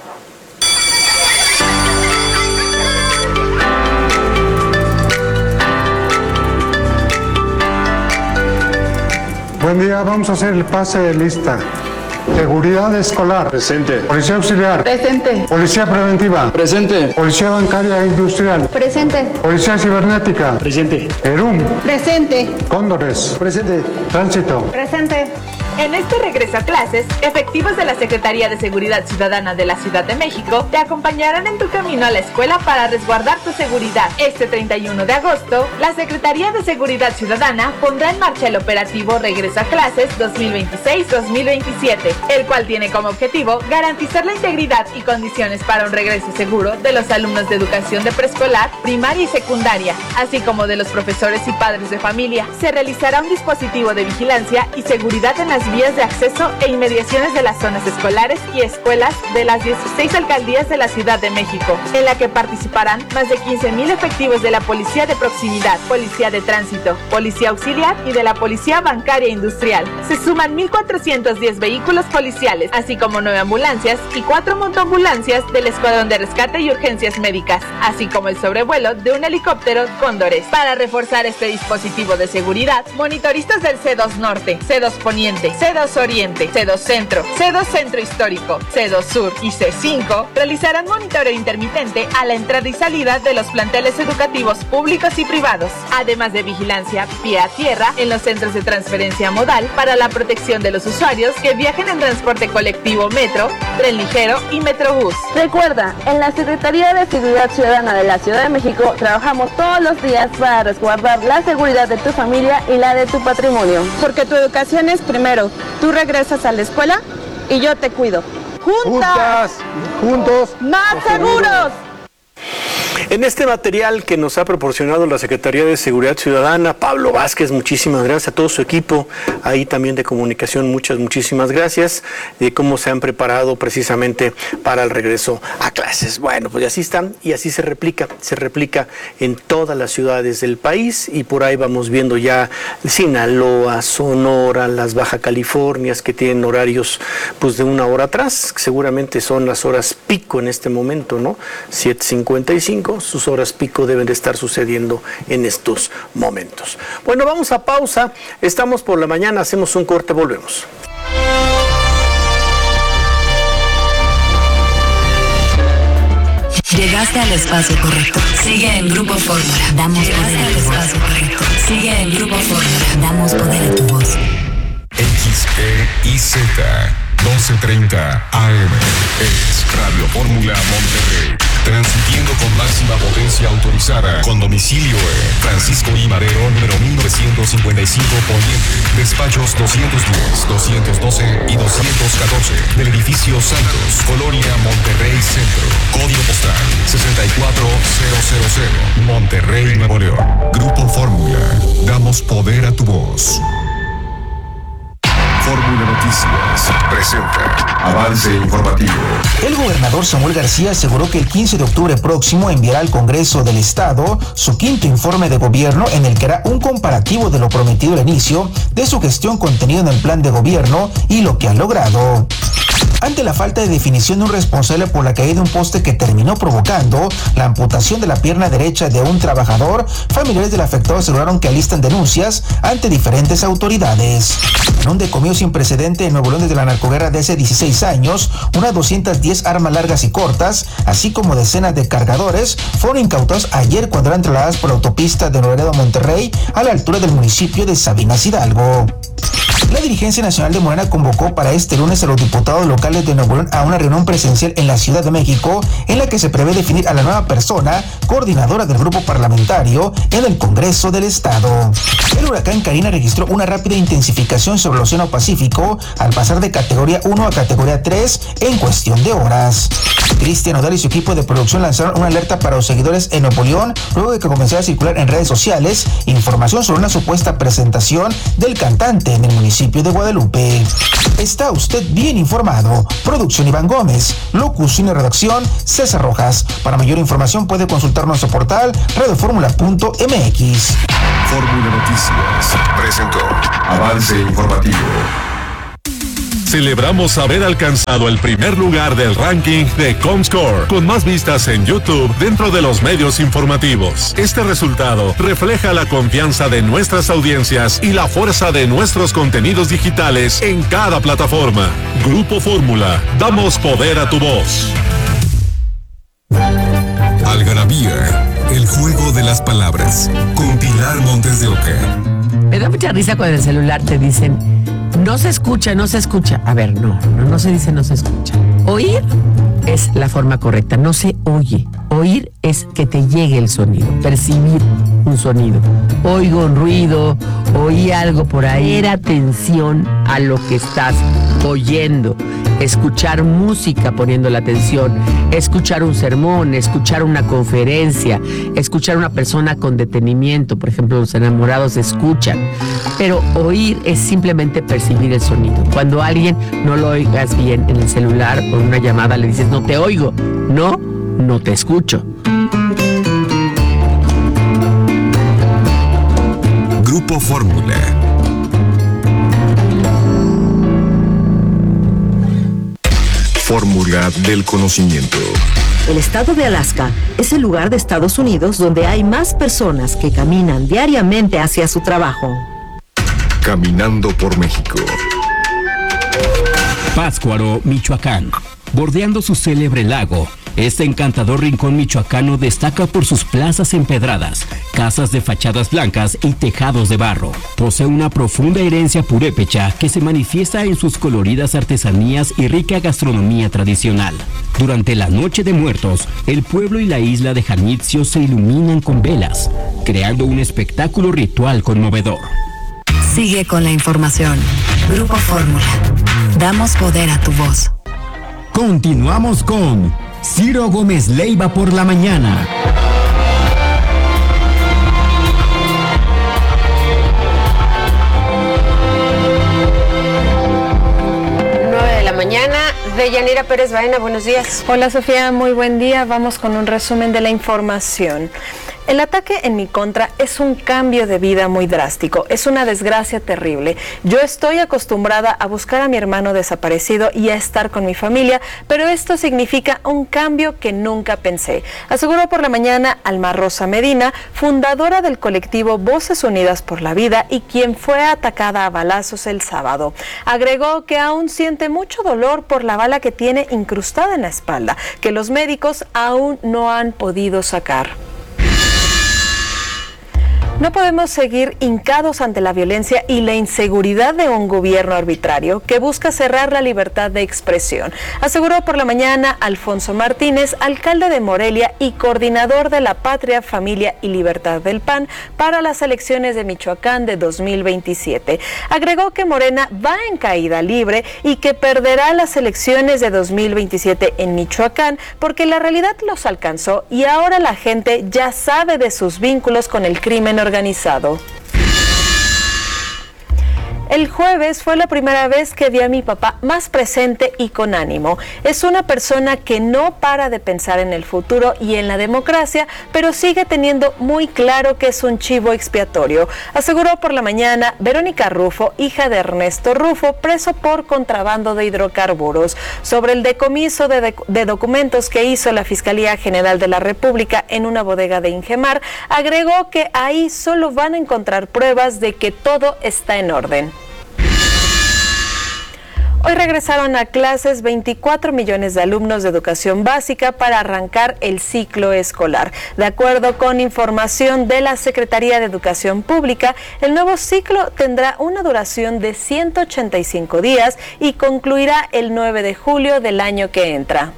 Buen día, vamos a hacer el pase de lista. Seguridad escolar. Presente. Policía auxiliar. Presente. Policía preventiva. Presente. Policía bancaria e industrial. Presente. Policía cibernética. Presente. Erum. Presente. Cóndores. Presente. Tránsito. Presente. En este regreso a clases, efectivos de la Secretaría de Seguridad Ciudadana de la Ciudad de México te acompañarán en tu camino a la escuela para resguardar tu seguridad. Este treinta y uno de agosto, la Secretaría de Seguridad Ciudadana pondrá en marcha el operativo Regreso a Clases dos mil veintiséis dos mil veintisiete, el cual tiene como objetivo garantizar la integridad y condiciones para un regreso seguro de los alumnos de educación de preescolar, primaria y secundaria, así como de los profesores y padres de familia. Se realizará un dispositivo de vigilancia y seguridad en las vías de acceso e inmediaciones de las zonas escolares y escuelas de las dieciséis alcaldías de la Ciudad de México, en la que participarán más de quince mil efectivos de la Policía de Proximidad, Policía de Tránsito, Policía Auxiliar y de la Policía Bancaria e Industrial. Se suman mil cuatrocientos diez vehículos policiales, así como nueve ambulancias y cuatro motoambulancias del Escuadrón de Rescate y Urgencias Médicas, así como el sobrevuelo de un helicóptero Cóndores. Para reforzar este dispositivo de seguridad, monitoristas del C dos Norte, C dos Poniente, C dos Oriente, C dos Centro, C dos Centro Histórico, C dos Sur y C cinco realizarán monitoreo intermitente a la entrada y salida de los planteles educativos públicos y privados, además de vigilancia pie a tierra en los centros de transferencia modal para la protección de los usuarios que viajen en transporte colectivo metro, tren ligero y metrobús. Recuerda, en la Secretaría de Seguridad Ciudadana de la Ciudad de México trabajamos todos los días para resguardar la seguridad de tu familia y la de tu patrimonio. Porque tu educación es primero. Tú regresas a la escuela y yo te cuido. ¡Juntas! Juntos. ¡Más seguros! En este material que nos ha proporcionado la Secretaría de Seguridad Ciudadana, Pablo Vázquez, muchísimas gracias, a todo su equipo, ahí también de comunicación, muchas, muchísimas gracias, de cómo se han preparado precisamente para el regreso a clases. Bueno, pues así están y así se replica, se replica en todas las ciudades del país y por ahí vamos viendo ya Sinaloa, Sonora, las Baja Californias que tienen horarios pues de una hora atrás, seguramente son las horas pico en este momento, ¿no? siete cincuenta y cinco, sus horas pico deben de estar sucediendo en estos momentos. Bueno, vamos a pausa, estamos por la mañana, hacemos un corte, volvemos. Llegaste al espacio correcto. Sigue en Grupo Fórmula. Damos poder al espacio correcto. Sigue en Grupo Fórmula. Damos poder a tu voz. X E I Z doce treinta A M es Radio Fórmula Monterrey. Transmitiendo con máxima potencia autorizada. Con domicilio en Francisco I. Madero, número mil novecientos cincuenta y cinco Poniente. Despachos doscientos diez, doscientos doce y doscientos catorce. Del edificio Santos, Colonia Monterrey Centro. Código postal sesenta y cuatro mil. Monterrey, Nuevo León. Grupo Fórmula. Damos poder a tu voz. Fórmula Noticias presenta avance informativo. El gobernador Samuel García aseguró que el quince de octubre próximo enviará al Congreso del Estado su quinto informe de gobierno en el que hará un comparativo de lo prometido al inicio de su gestión contenido en el plan de gobierno y lo que ha logrado. ante la falta de definición de un responsable por la caída de un poste que terminó provocando la amputación de la pierna derecha de un trabajador, familiares del afectado aseguraron que alistan denuncias ante diferentes autoridades. En un decomiso sin precedente en Nuevo León desde la narcoguerra de hace dieciséis años, unas doscientas diez armas largas y cortas, así como decenas de cargadores, fueron incautados ayer cuando eran trasladadas por la autopista de Nuevo Laredo a Monterrey, a la altura del municipio de Sabinas Hidalgo. La dirigencia nacional de Morena convocó para este lunes a los diputados locales de Nuevo León a una reunión presencial en la Ciudad de México, en la que se prevé definir a la nueva persona coordinadora del grupo parlamentario en el Congreso del Estado. El huracán Karina registró una rápida intensificación sobre el Océano Pacífico al pasar de categoría uno a categoría tres en cuestión de horas. Cristian Nodal y su equipo de producción lanzaron una alerta para los seguidores en Nuevo León luego de que comenzara a circular en redes sociales información sobre una supuesta presentación del cantante en el municipio de Guadalupe. Está usted bien informado. Producción Iván Gómez, locución y redacción César Rojas. Para mayor información puede consultar nuestro portal radio fórmula punto m x. Fórmula Noticias presentó Avance Informativo. Celebramos haber alcanzado el primer lugar del ranking de Comscore, con más vistas en YouTube dentro de los medios informativos. Este resultado refleja la confianza de nuestras audiencias y la fuerza de nuestros contenidos digitales en cada plataforma. Grupo Fórmula, damos poder a tu voz. Algarabía, el juego de las palabras, con Pilar Montes de Oca. Me da mucha risa cuando en el celular te dicen, no se escucha, no se escucha. A ver, no, no, no se dice no se escucha. Oír es la forma correcta, no se oye. Oír es que te llegue el sonido, percibir un sonido. Oigo un ruido, oí algo por ahí. Poner atención a lo que estás oyendo. Escuchar música poniendo la atención, escuchar un sermón, escuchar una conferencia, escuchar a una persona con detenimiento. Por ejemplo, los enamorados escuchan. Pero oír es simplemente percibir el sonido. Cuando a alguien no lo oigas bien en el celular o en una llamada le dices, no te oigo, no, no te escucho. Grupo Fórmula. Fórmula del conocimiento. El estado de Alaska es el lugar de Estados Unidos donde hay más personas que caminan diariamente hacia su trabajo. Caminando por México. Pátzcuaro, Michoacán. Bordeando su célebre lago, este encantador rincón michoacano destaca por sus plazas empedradas, casas de fachadas blancas y tejados de barro. Posee una profunda herencia purépecha que se manifiesta en sus coloridas artesanías y rica gastronomía tradicional. Durante la Noche de Muertos, el pueblo y la isla de Janitzio se iluminan con velas, creando un espectáculo ritual conmovedor. Sigue con la información. Grupo Fórmula. Damos poder a tu voz. Continuamos con Ciro Gómez Leiva por la mañana. nueve de la mañana. Deyanira Pérez Baena, buenos días. Hola Sofía, muy buen día. Vamos con un resumen de la información. El ataque en mi contra es un cambio de vida muy drástico, es una desgracia terrible. Yo estoy acostumbrada a buscar a mi hermano desaparecido y a estar con mi familia, pero esto significa un cambio que nunca pensé, aseguró por la mañana Alma Rosa Medina, fundadora del colectivo Voces Unidas por la Vida y quien fue atacada a balazos el sábado. Agregó que aún siente mucho dolor por la bala que tiene incrustada en la espalda, que los médicos aún no han podido sacar. No podemos seguir hincados ante la violencia y la inseguridad de un gobierno arbitrario que busca cerrar la libertad de expresión, aseguró por la mañana Alfonso Martínez, alcalde de Morelia y coordinador de la Patria, Familia y Libertad del P A N para las elecciones de Michoacán de dos mil veintisiete. Agregó que Morena va en caída libre y que perderá las elecciones de dos mil veintisiete en Michoacán porque la realidad los alcanzó y ahora la gente ya sabe de sus vínculos con el crimen organizado. El jueves fue la primera vez que vi a mi papá más presente y con ánimo. Es una persona que no para de pensar en el futuro y en la democracia, pero sigue teniendo muy claro que es un chivo expiatorio, aseguró por la mañana Verónica Rufo, hija de Ernesto Rufo, preso por contrabando de hidrocarburos. Sobre el decomiso de, de, de documentos que hizo la Fiscalía General de la República en una bodega de Ingemar, agregó que ahí solo van a encontrar pruebas de que todo está en orden. Hoy regresaron a clases veinticuatro millones de alumnos de educación básica para arrancar el ciclo escolar. De acuerdo con información de la Secretaría de Educación Pública, el nuevo ciclo tendrá una duración de ciento ochenta y cinco días y concluirá el nueve de julio del año que entra.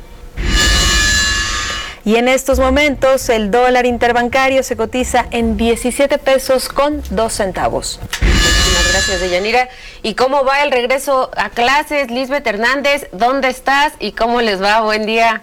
Y en estos momentos el dólar interbancario se cotiza en diecisiete pesos con dos centavos. Muchísimas gracias, Deyanira. ¿Y cómo va el regreso a clases? Lisbeth Hernández, ¿dónde estás y cómo les va? Buen día.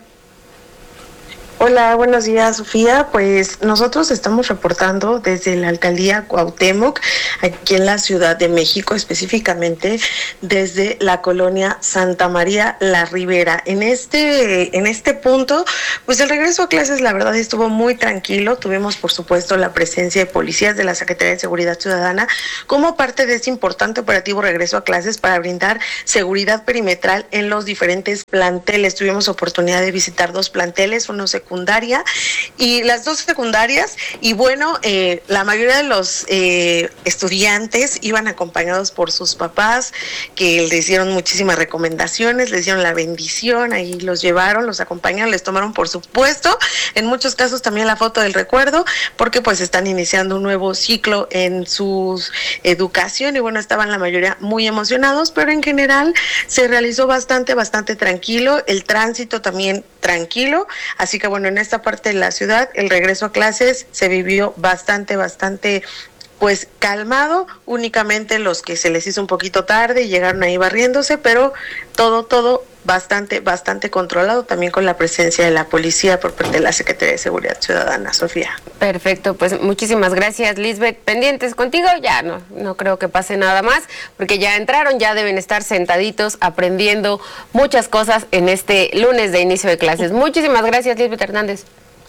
Hola, buenos días, Sofía. Pues nosotros estamos reportando desde la alcaldía Cuauhtémoc, aquí en la Ciudad de México, específicamente desde la colonia Santa María La Ribera. En este, en este punto, pues el regreso a clases, la verdad, estuvo muy tranquilo. Tuvimos, por supuesto, la presencia de policías de la Secretaría de Seguridad Ciudadana como parte de este importante operativo regreso a clases para brindar seguridad perimetral en los diferentes planteles. Tuvimos oportunidad de visitar dos planteles, uno secundario secundaria y las dos secundarias y bueno, eh, la mayoría de los eh, estudiantes iban acompañados por sus papás que les dieron muchísimas recomendaciones, les dieron la bendición, ahí los llevaron, los acompañaron, les tomaron por supuesto, en muchos casos también la foto del recuerdo porque pues están iniciando un nuevo ciclo en su educación y bueno, estaban la mayoría muy emocionados, pero en general se realizó bastante, bastante tranquilo, el tránsito también tranquilo, así que bueno, en esta parte de la ciudad el regreso a clases se vivió bastante, bastante pues calmado, únicamente los que se les hizo un poquito tarde y llegaron ahí barriéndose, pero todo, todo bastante, bastante controlado, también con la presencia de la policía por parte de la Secretaría de Seguridad Ciudadana, Sofía. Perfecto, pues muchísimas gracias, Lisbeth. Pendientes contigo, ya no, no creo que pase nada más, porque ya entraron, ya deben estar sentaditos aprendiendo muchas cosas en este lunes de inicio de clases. Muchísimas gracias, Lisbeth Hernández.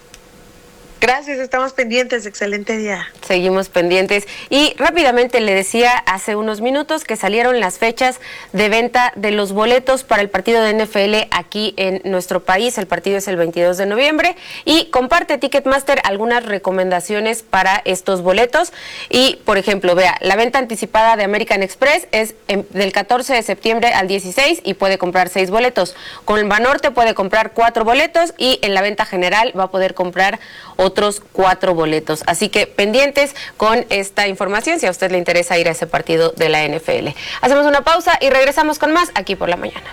Gracias, estamos pendientes, excelente día. Seguimos pendientes y rápidamente le decía hace unos minutos que salieron las fechas de venta de los boletos para el partido de N F L aquí en nuestro país. El partido es el veintidós de noviembre y comparte Ticketmaster algunas recomendaciones para estos boletos y, por ejemplo, vea, la venta anticipada de American Express es en, del catorce de septiembre al dieciséis y puede comprar seis boletos. Con el Banorte puede comprar cuatro boletos y en la venta general va a poder comprar otros cuatro boletos. Así que pendientes con esta información si a usted le interesa ir a ese partido de la N F L. Hacemos una pausa y regresamos con más aquí por la mañana.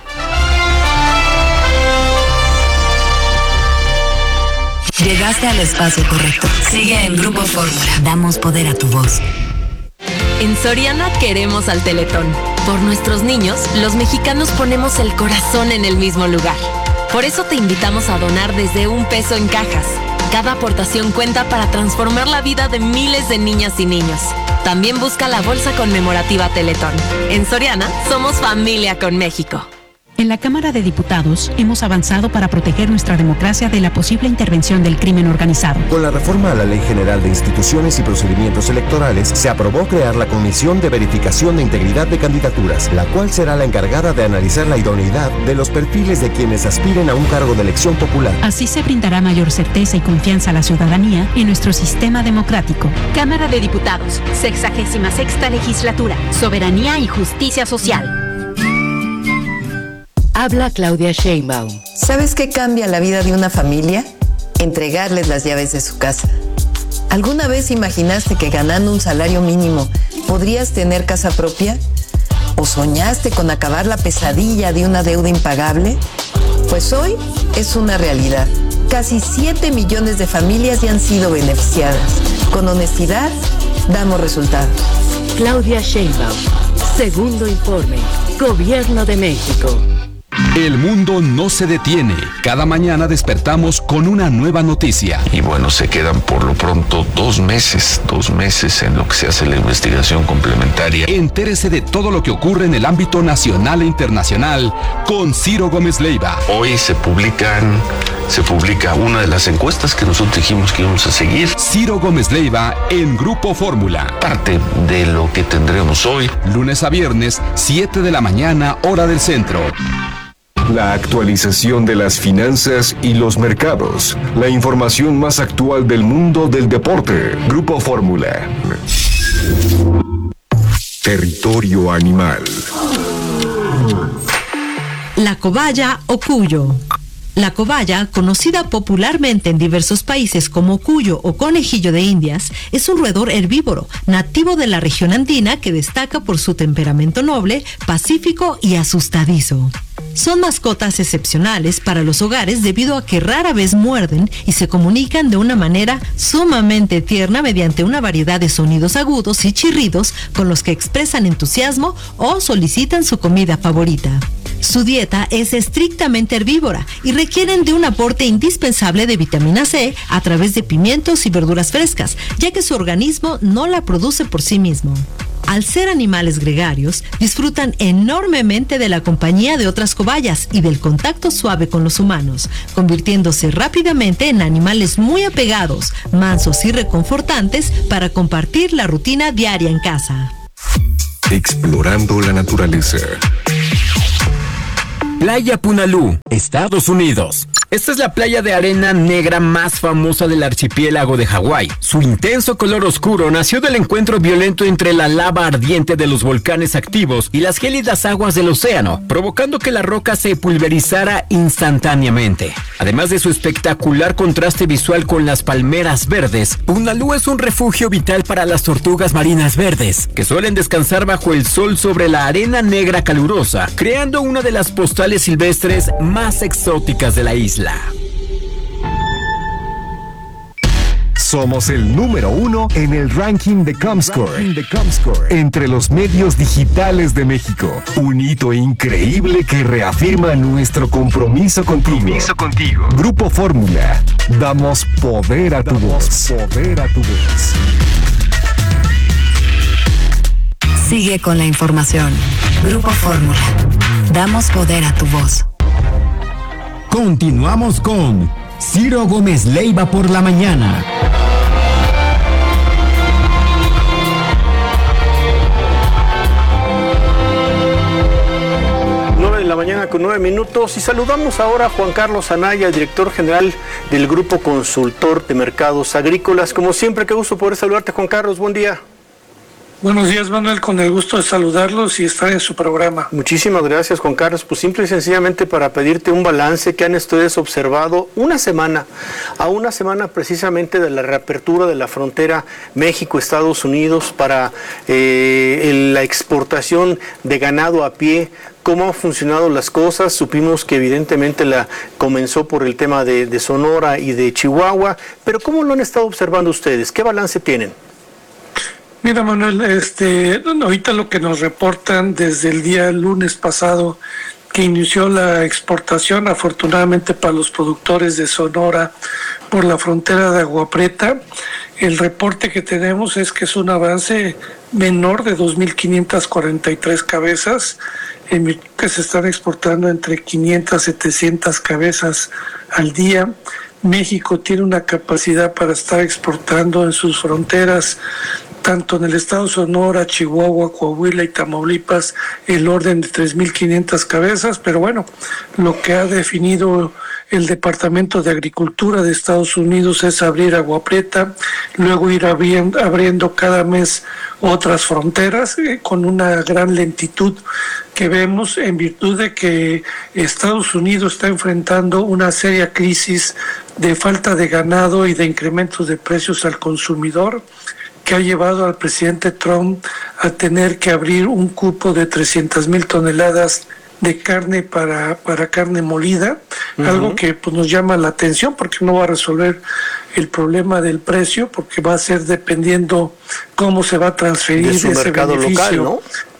Llegaste al espacio correcto. Sigue en Grupo Fórmula. Damos poder a tu voz. En Soriana queremos al Teletón. Por nuestros niños, los mexicanos ponemos el corazón en el mismo lugar. Por eso te invitamos a donar desde un peso en cajas. Cada aportación cuenta para transformar la vida de miles de niñas y niños. También busca la bolsa conmemorativa Teletón. En Soriana, somos familia con México. En la Cámara de Diputados hemos avanzado para proteger nuestra democracia de la posible intervención del crimen organizado. Con la reforma a la Ley General de Instituciones y Procedimientos Electorales, se aprobó crear la Comisión de Verificación de Integridad de Candidaturas, la cual será la encargada de analizar la idoneidad de los perfiles de quienes aspiren a un cargo de elección popular. Así se brindará mayor certeza y confianza a la ciudadanía en nuestro sistema democrático. Cámara de Diputados, sexagésima sexta legislatura, soberanía y justicia social. Habla Claudia Sheinbaum. ¿Sabes qué cambia la vida de una familia? Entregarles las llaves de su casa. ¿Alguna vez imaginaste que ganando un salario mínimo podrías tener casa propia? ¿O soñaste con acabar la pesadilla de una deuda impagable? Pues hoy es una realidad. Casi siete millones de familias ya han sido beneficiadas. Con honestidad, damos resultados. Claudia Sheinbaum. Segundo informe. Gobierno de México. El mundo no se detiene. Cada mañana despertamos con una nueva noticia. Y bueno, se quedan por lo pronto dos meses, dos meses en lo que se hace la investigación complementaria. Entérese de todo lo que ocurre en el ámbito nacional e internacional con Ciro Gómez Leiva. Hoy se publican, se publica una de las encuestas que nosotros dijimos que íbamos a seguir. Ciro Gómez Leiva en Grupo Fórmula. Parte de lo que tendremos hoy. Lunes a viernes, siete de la mañana, hora del centro. La actualización de las finanzas y los mercados. La información más actual del mundo del deporte. Grupo Fórmula. Territorio animal. La cobaya o cuyo. La cobaya, conocida popularmente en diversos países como cuyo o conejillo de Indias, es un roedor herbívoro nativo de la región andina que destaca por su temperamento noble, pacífico y asustadizo. Son mascotas excepcionales para los hogares debido a que rara vez muerden y se comunican de una manera sumamente tierna mediante una variedad de sonidos agudos y chirridos con los que expresan entusiasmo o solicitan su comida favorita. Su dieta es estrictamente herbívora y requieren de un aporte indispensable de vitamina C a través de pimientos y verduras frescas, ya que su organismo no la produce por sí mismo. Al ser animales gregarios, disfrutan enormemente de la compañía de otras cobayas y del contacto suave con los humanos, convirtiéndose rápidamente en animales muy apegados, mansos y reconfortantes para compartir la rutina diaria en casa. Explorando la naturaleza. Playa Punalú, Estados Unidos. Esta es la playa de arena negra más famosa del archipiélago de Hawái. Su intenso color oscuro nació del encuentro violento entre la lava ardiente de los volcanes activos y las gélidas aguas del océano, provocando que la roca se pulverizara instantáneamente. Además de su espectacular contraste visual con las palmeras verdes, Punalú es un refugio vital para las tortugas marinas verdes, que suelen descansar bajo el sol sobre la arena negra calurosa, creando una de las postales silvestres más exóticas de la isla. Somos el número uno en el ranking de Comscore, entre los medios digitales de México. Un hito increíble que reafirma nuestro compromiso contigo. Compromiso contigo. Grupo Fórmula. Damos poder a tu voz. Poder a tu voz. Sigue con la información. Grupo Fórmula. Damos poder a tu voz. Continuamos con Ciro Gómez Leiva por la mañana. nueve de la mañana con nueve minutos y saludamos ahora a Juan Carlos Anaya, director general del Grupo Consultor de Mercados Agrícolas. Como siempre, qué gusto poder saludarte, Juan Carlos. Buen día. Buenos días, Manuel, con el gusto de saludarlos y estar en su programa. Muchísimas gracias, Juan Carlos. Pues simple y sencillamente para pedirte un balance que han ustedes observado una semana, a una semana precisamente de la reapertura de la frontera México-Estados Unidos para eh, el, la exportación de ganado a pie. ¿Cómo han funcionado las cosas? Supimos que evidentemente la comenzó por el tema de, de Sonora y de Chihuahua, pero ¿cómo lo han estado observando ustedes? ¿Qué balance tienen? Mira, Manuel, este, ahorita lo que nos reportan desde el día lunes pasado que inició la exportación, afortunadamente para los productores de Sonora por la frontera de Agua Prieta, el reporte que tenemos es que es un avance menor de dos mil quinientas cuarenta y tres cabezas, en que se están exportando entre quinientas, setecientas cabezas al día. México tiene una capacidad para estar exportando en sus fronteras, tanto en el estado Sonora, Chihuahua, Coahuila y Tamaulipas, el orden de tres mil quinientas cabezas, pero bueno, lo que ha definido el Departamento de Agricultura de Estados Unidos es abrir Agua Prieta, luego ir abriendo, abriendo cada mes otras fronteras eh, con una gran lentitud que vemos en virtud de que Estados Unidos está enfrentando una seria crisis de falta de ganado y de incrementos de precios al consumidor, que ha llevado al presidente Trump a tener que abrir un cupo de trescientas mil toneladas de carne para, para carne molida, uh-huh. algo que pues, nos llama la atención porque no va a resolver el problema del precio, porque va a ser dependiendo cómo se va a transferir de su ese mercado beneficio local, ¿no?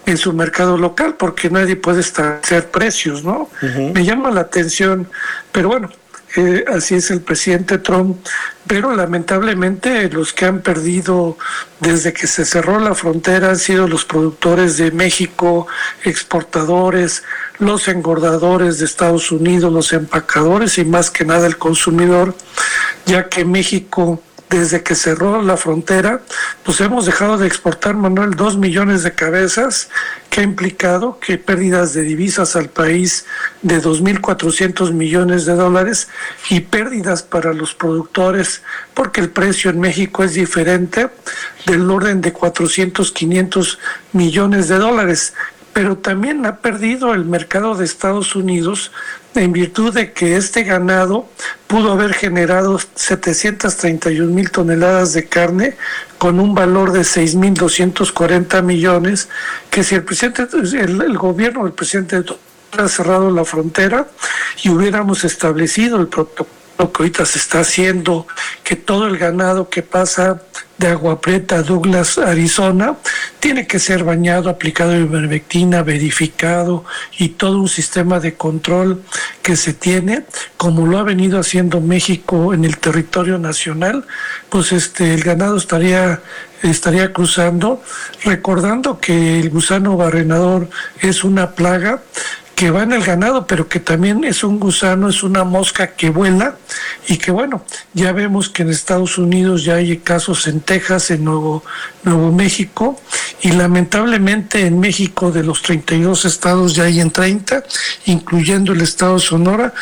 en su mercado local, porque nadie puede establecer precios, ¿no? Uh-huh. Me llama la atención, pero bueno, eh, así es el presidente Trump, pero lamentablemente los que han perdido desde que se cerró la frontera han sido los productores de México, exportadores, los engordadores de Estados Unidos, los empacadores y más que nada el consumidor, ya que México, desde que cerró la frontera, pues hemos dejado de exportar, Manuel, dos millones de cabezas, que ha implicado que pérdidas de divisas al país de dos mil cuatrocientos millones de dólares y pérdidas para los productores, porque el precio en México es diferente, del orden de cuatrocientos, quinientos millones de dólares. Pero también ha perdido el mercado de Estados Unidos en virtud de que este ganado pudo haber generado setecientas treinta y un mil toneladas de carne con un valor de seis mil doscientos cuarenta millones, que si el presidente, el, el gobierno del presidente hubiera cerrado la frontera y hubiéramos establecido el protocolo que ahorita se está haciendo, que todo el ganado que pasa de Agua Prieta a Douglas, Arizona, tiene que ser bañado, aplicado ivermectina, verificado y todo un sistema de control que se tiene, como lo ha venido haciendo México en el territorio nacional, pues este el ganado estaría estaría cruzando, recordando que el gusano barrenador es una plaga que va en el ganado, pero que también es un gusano, es una mosca que vuela y que bueno, ya vemos que en Estados Unidos ya hay casos en Texas, en Nuevo, Nuevo México, y lamentablemente en México de los treinta y dos estados ya hay en treinta, incluyendo el estado de Sonora.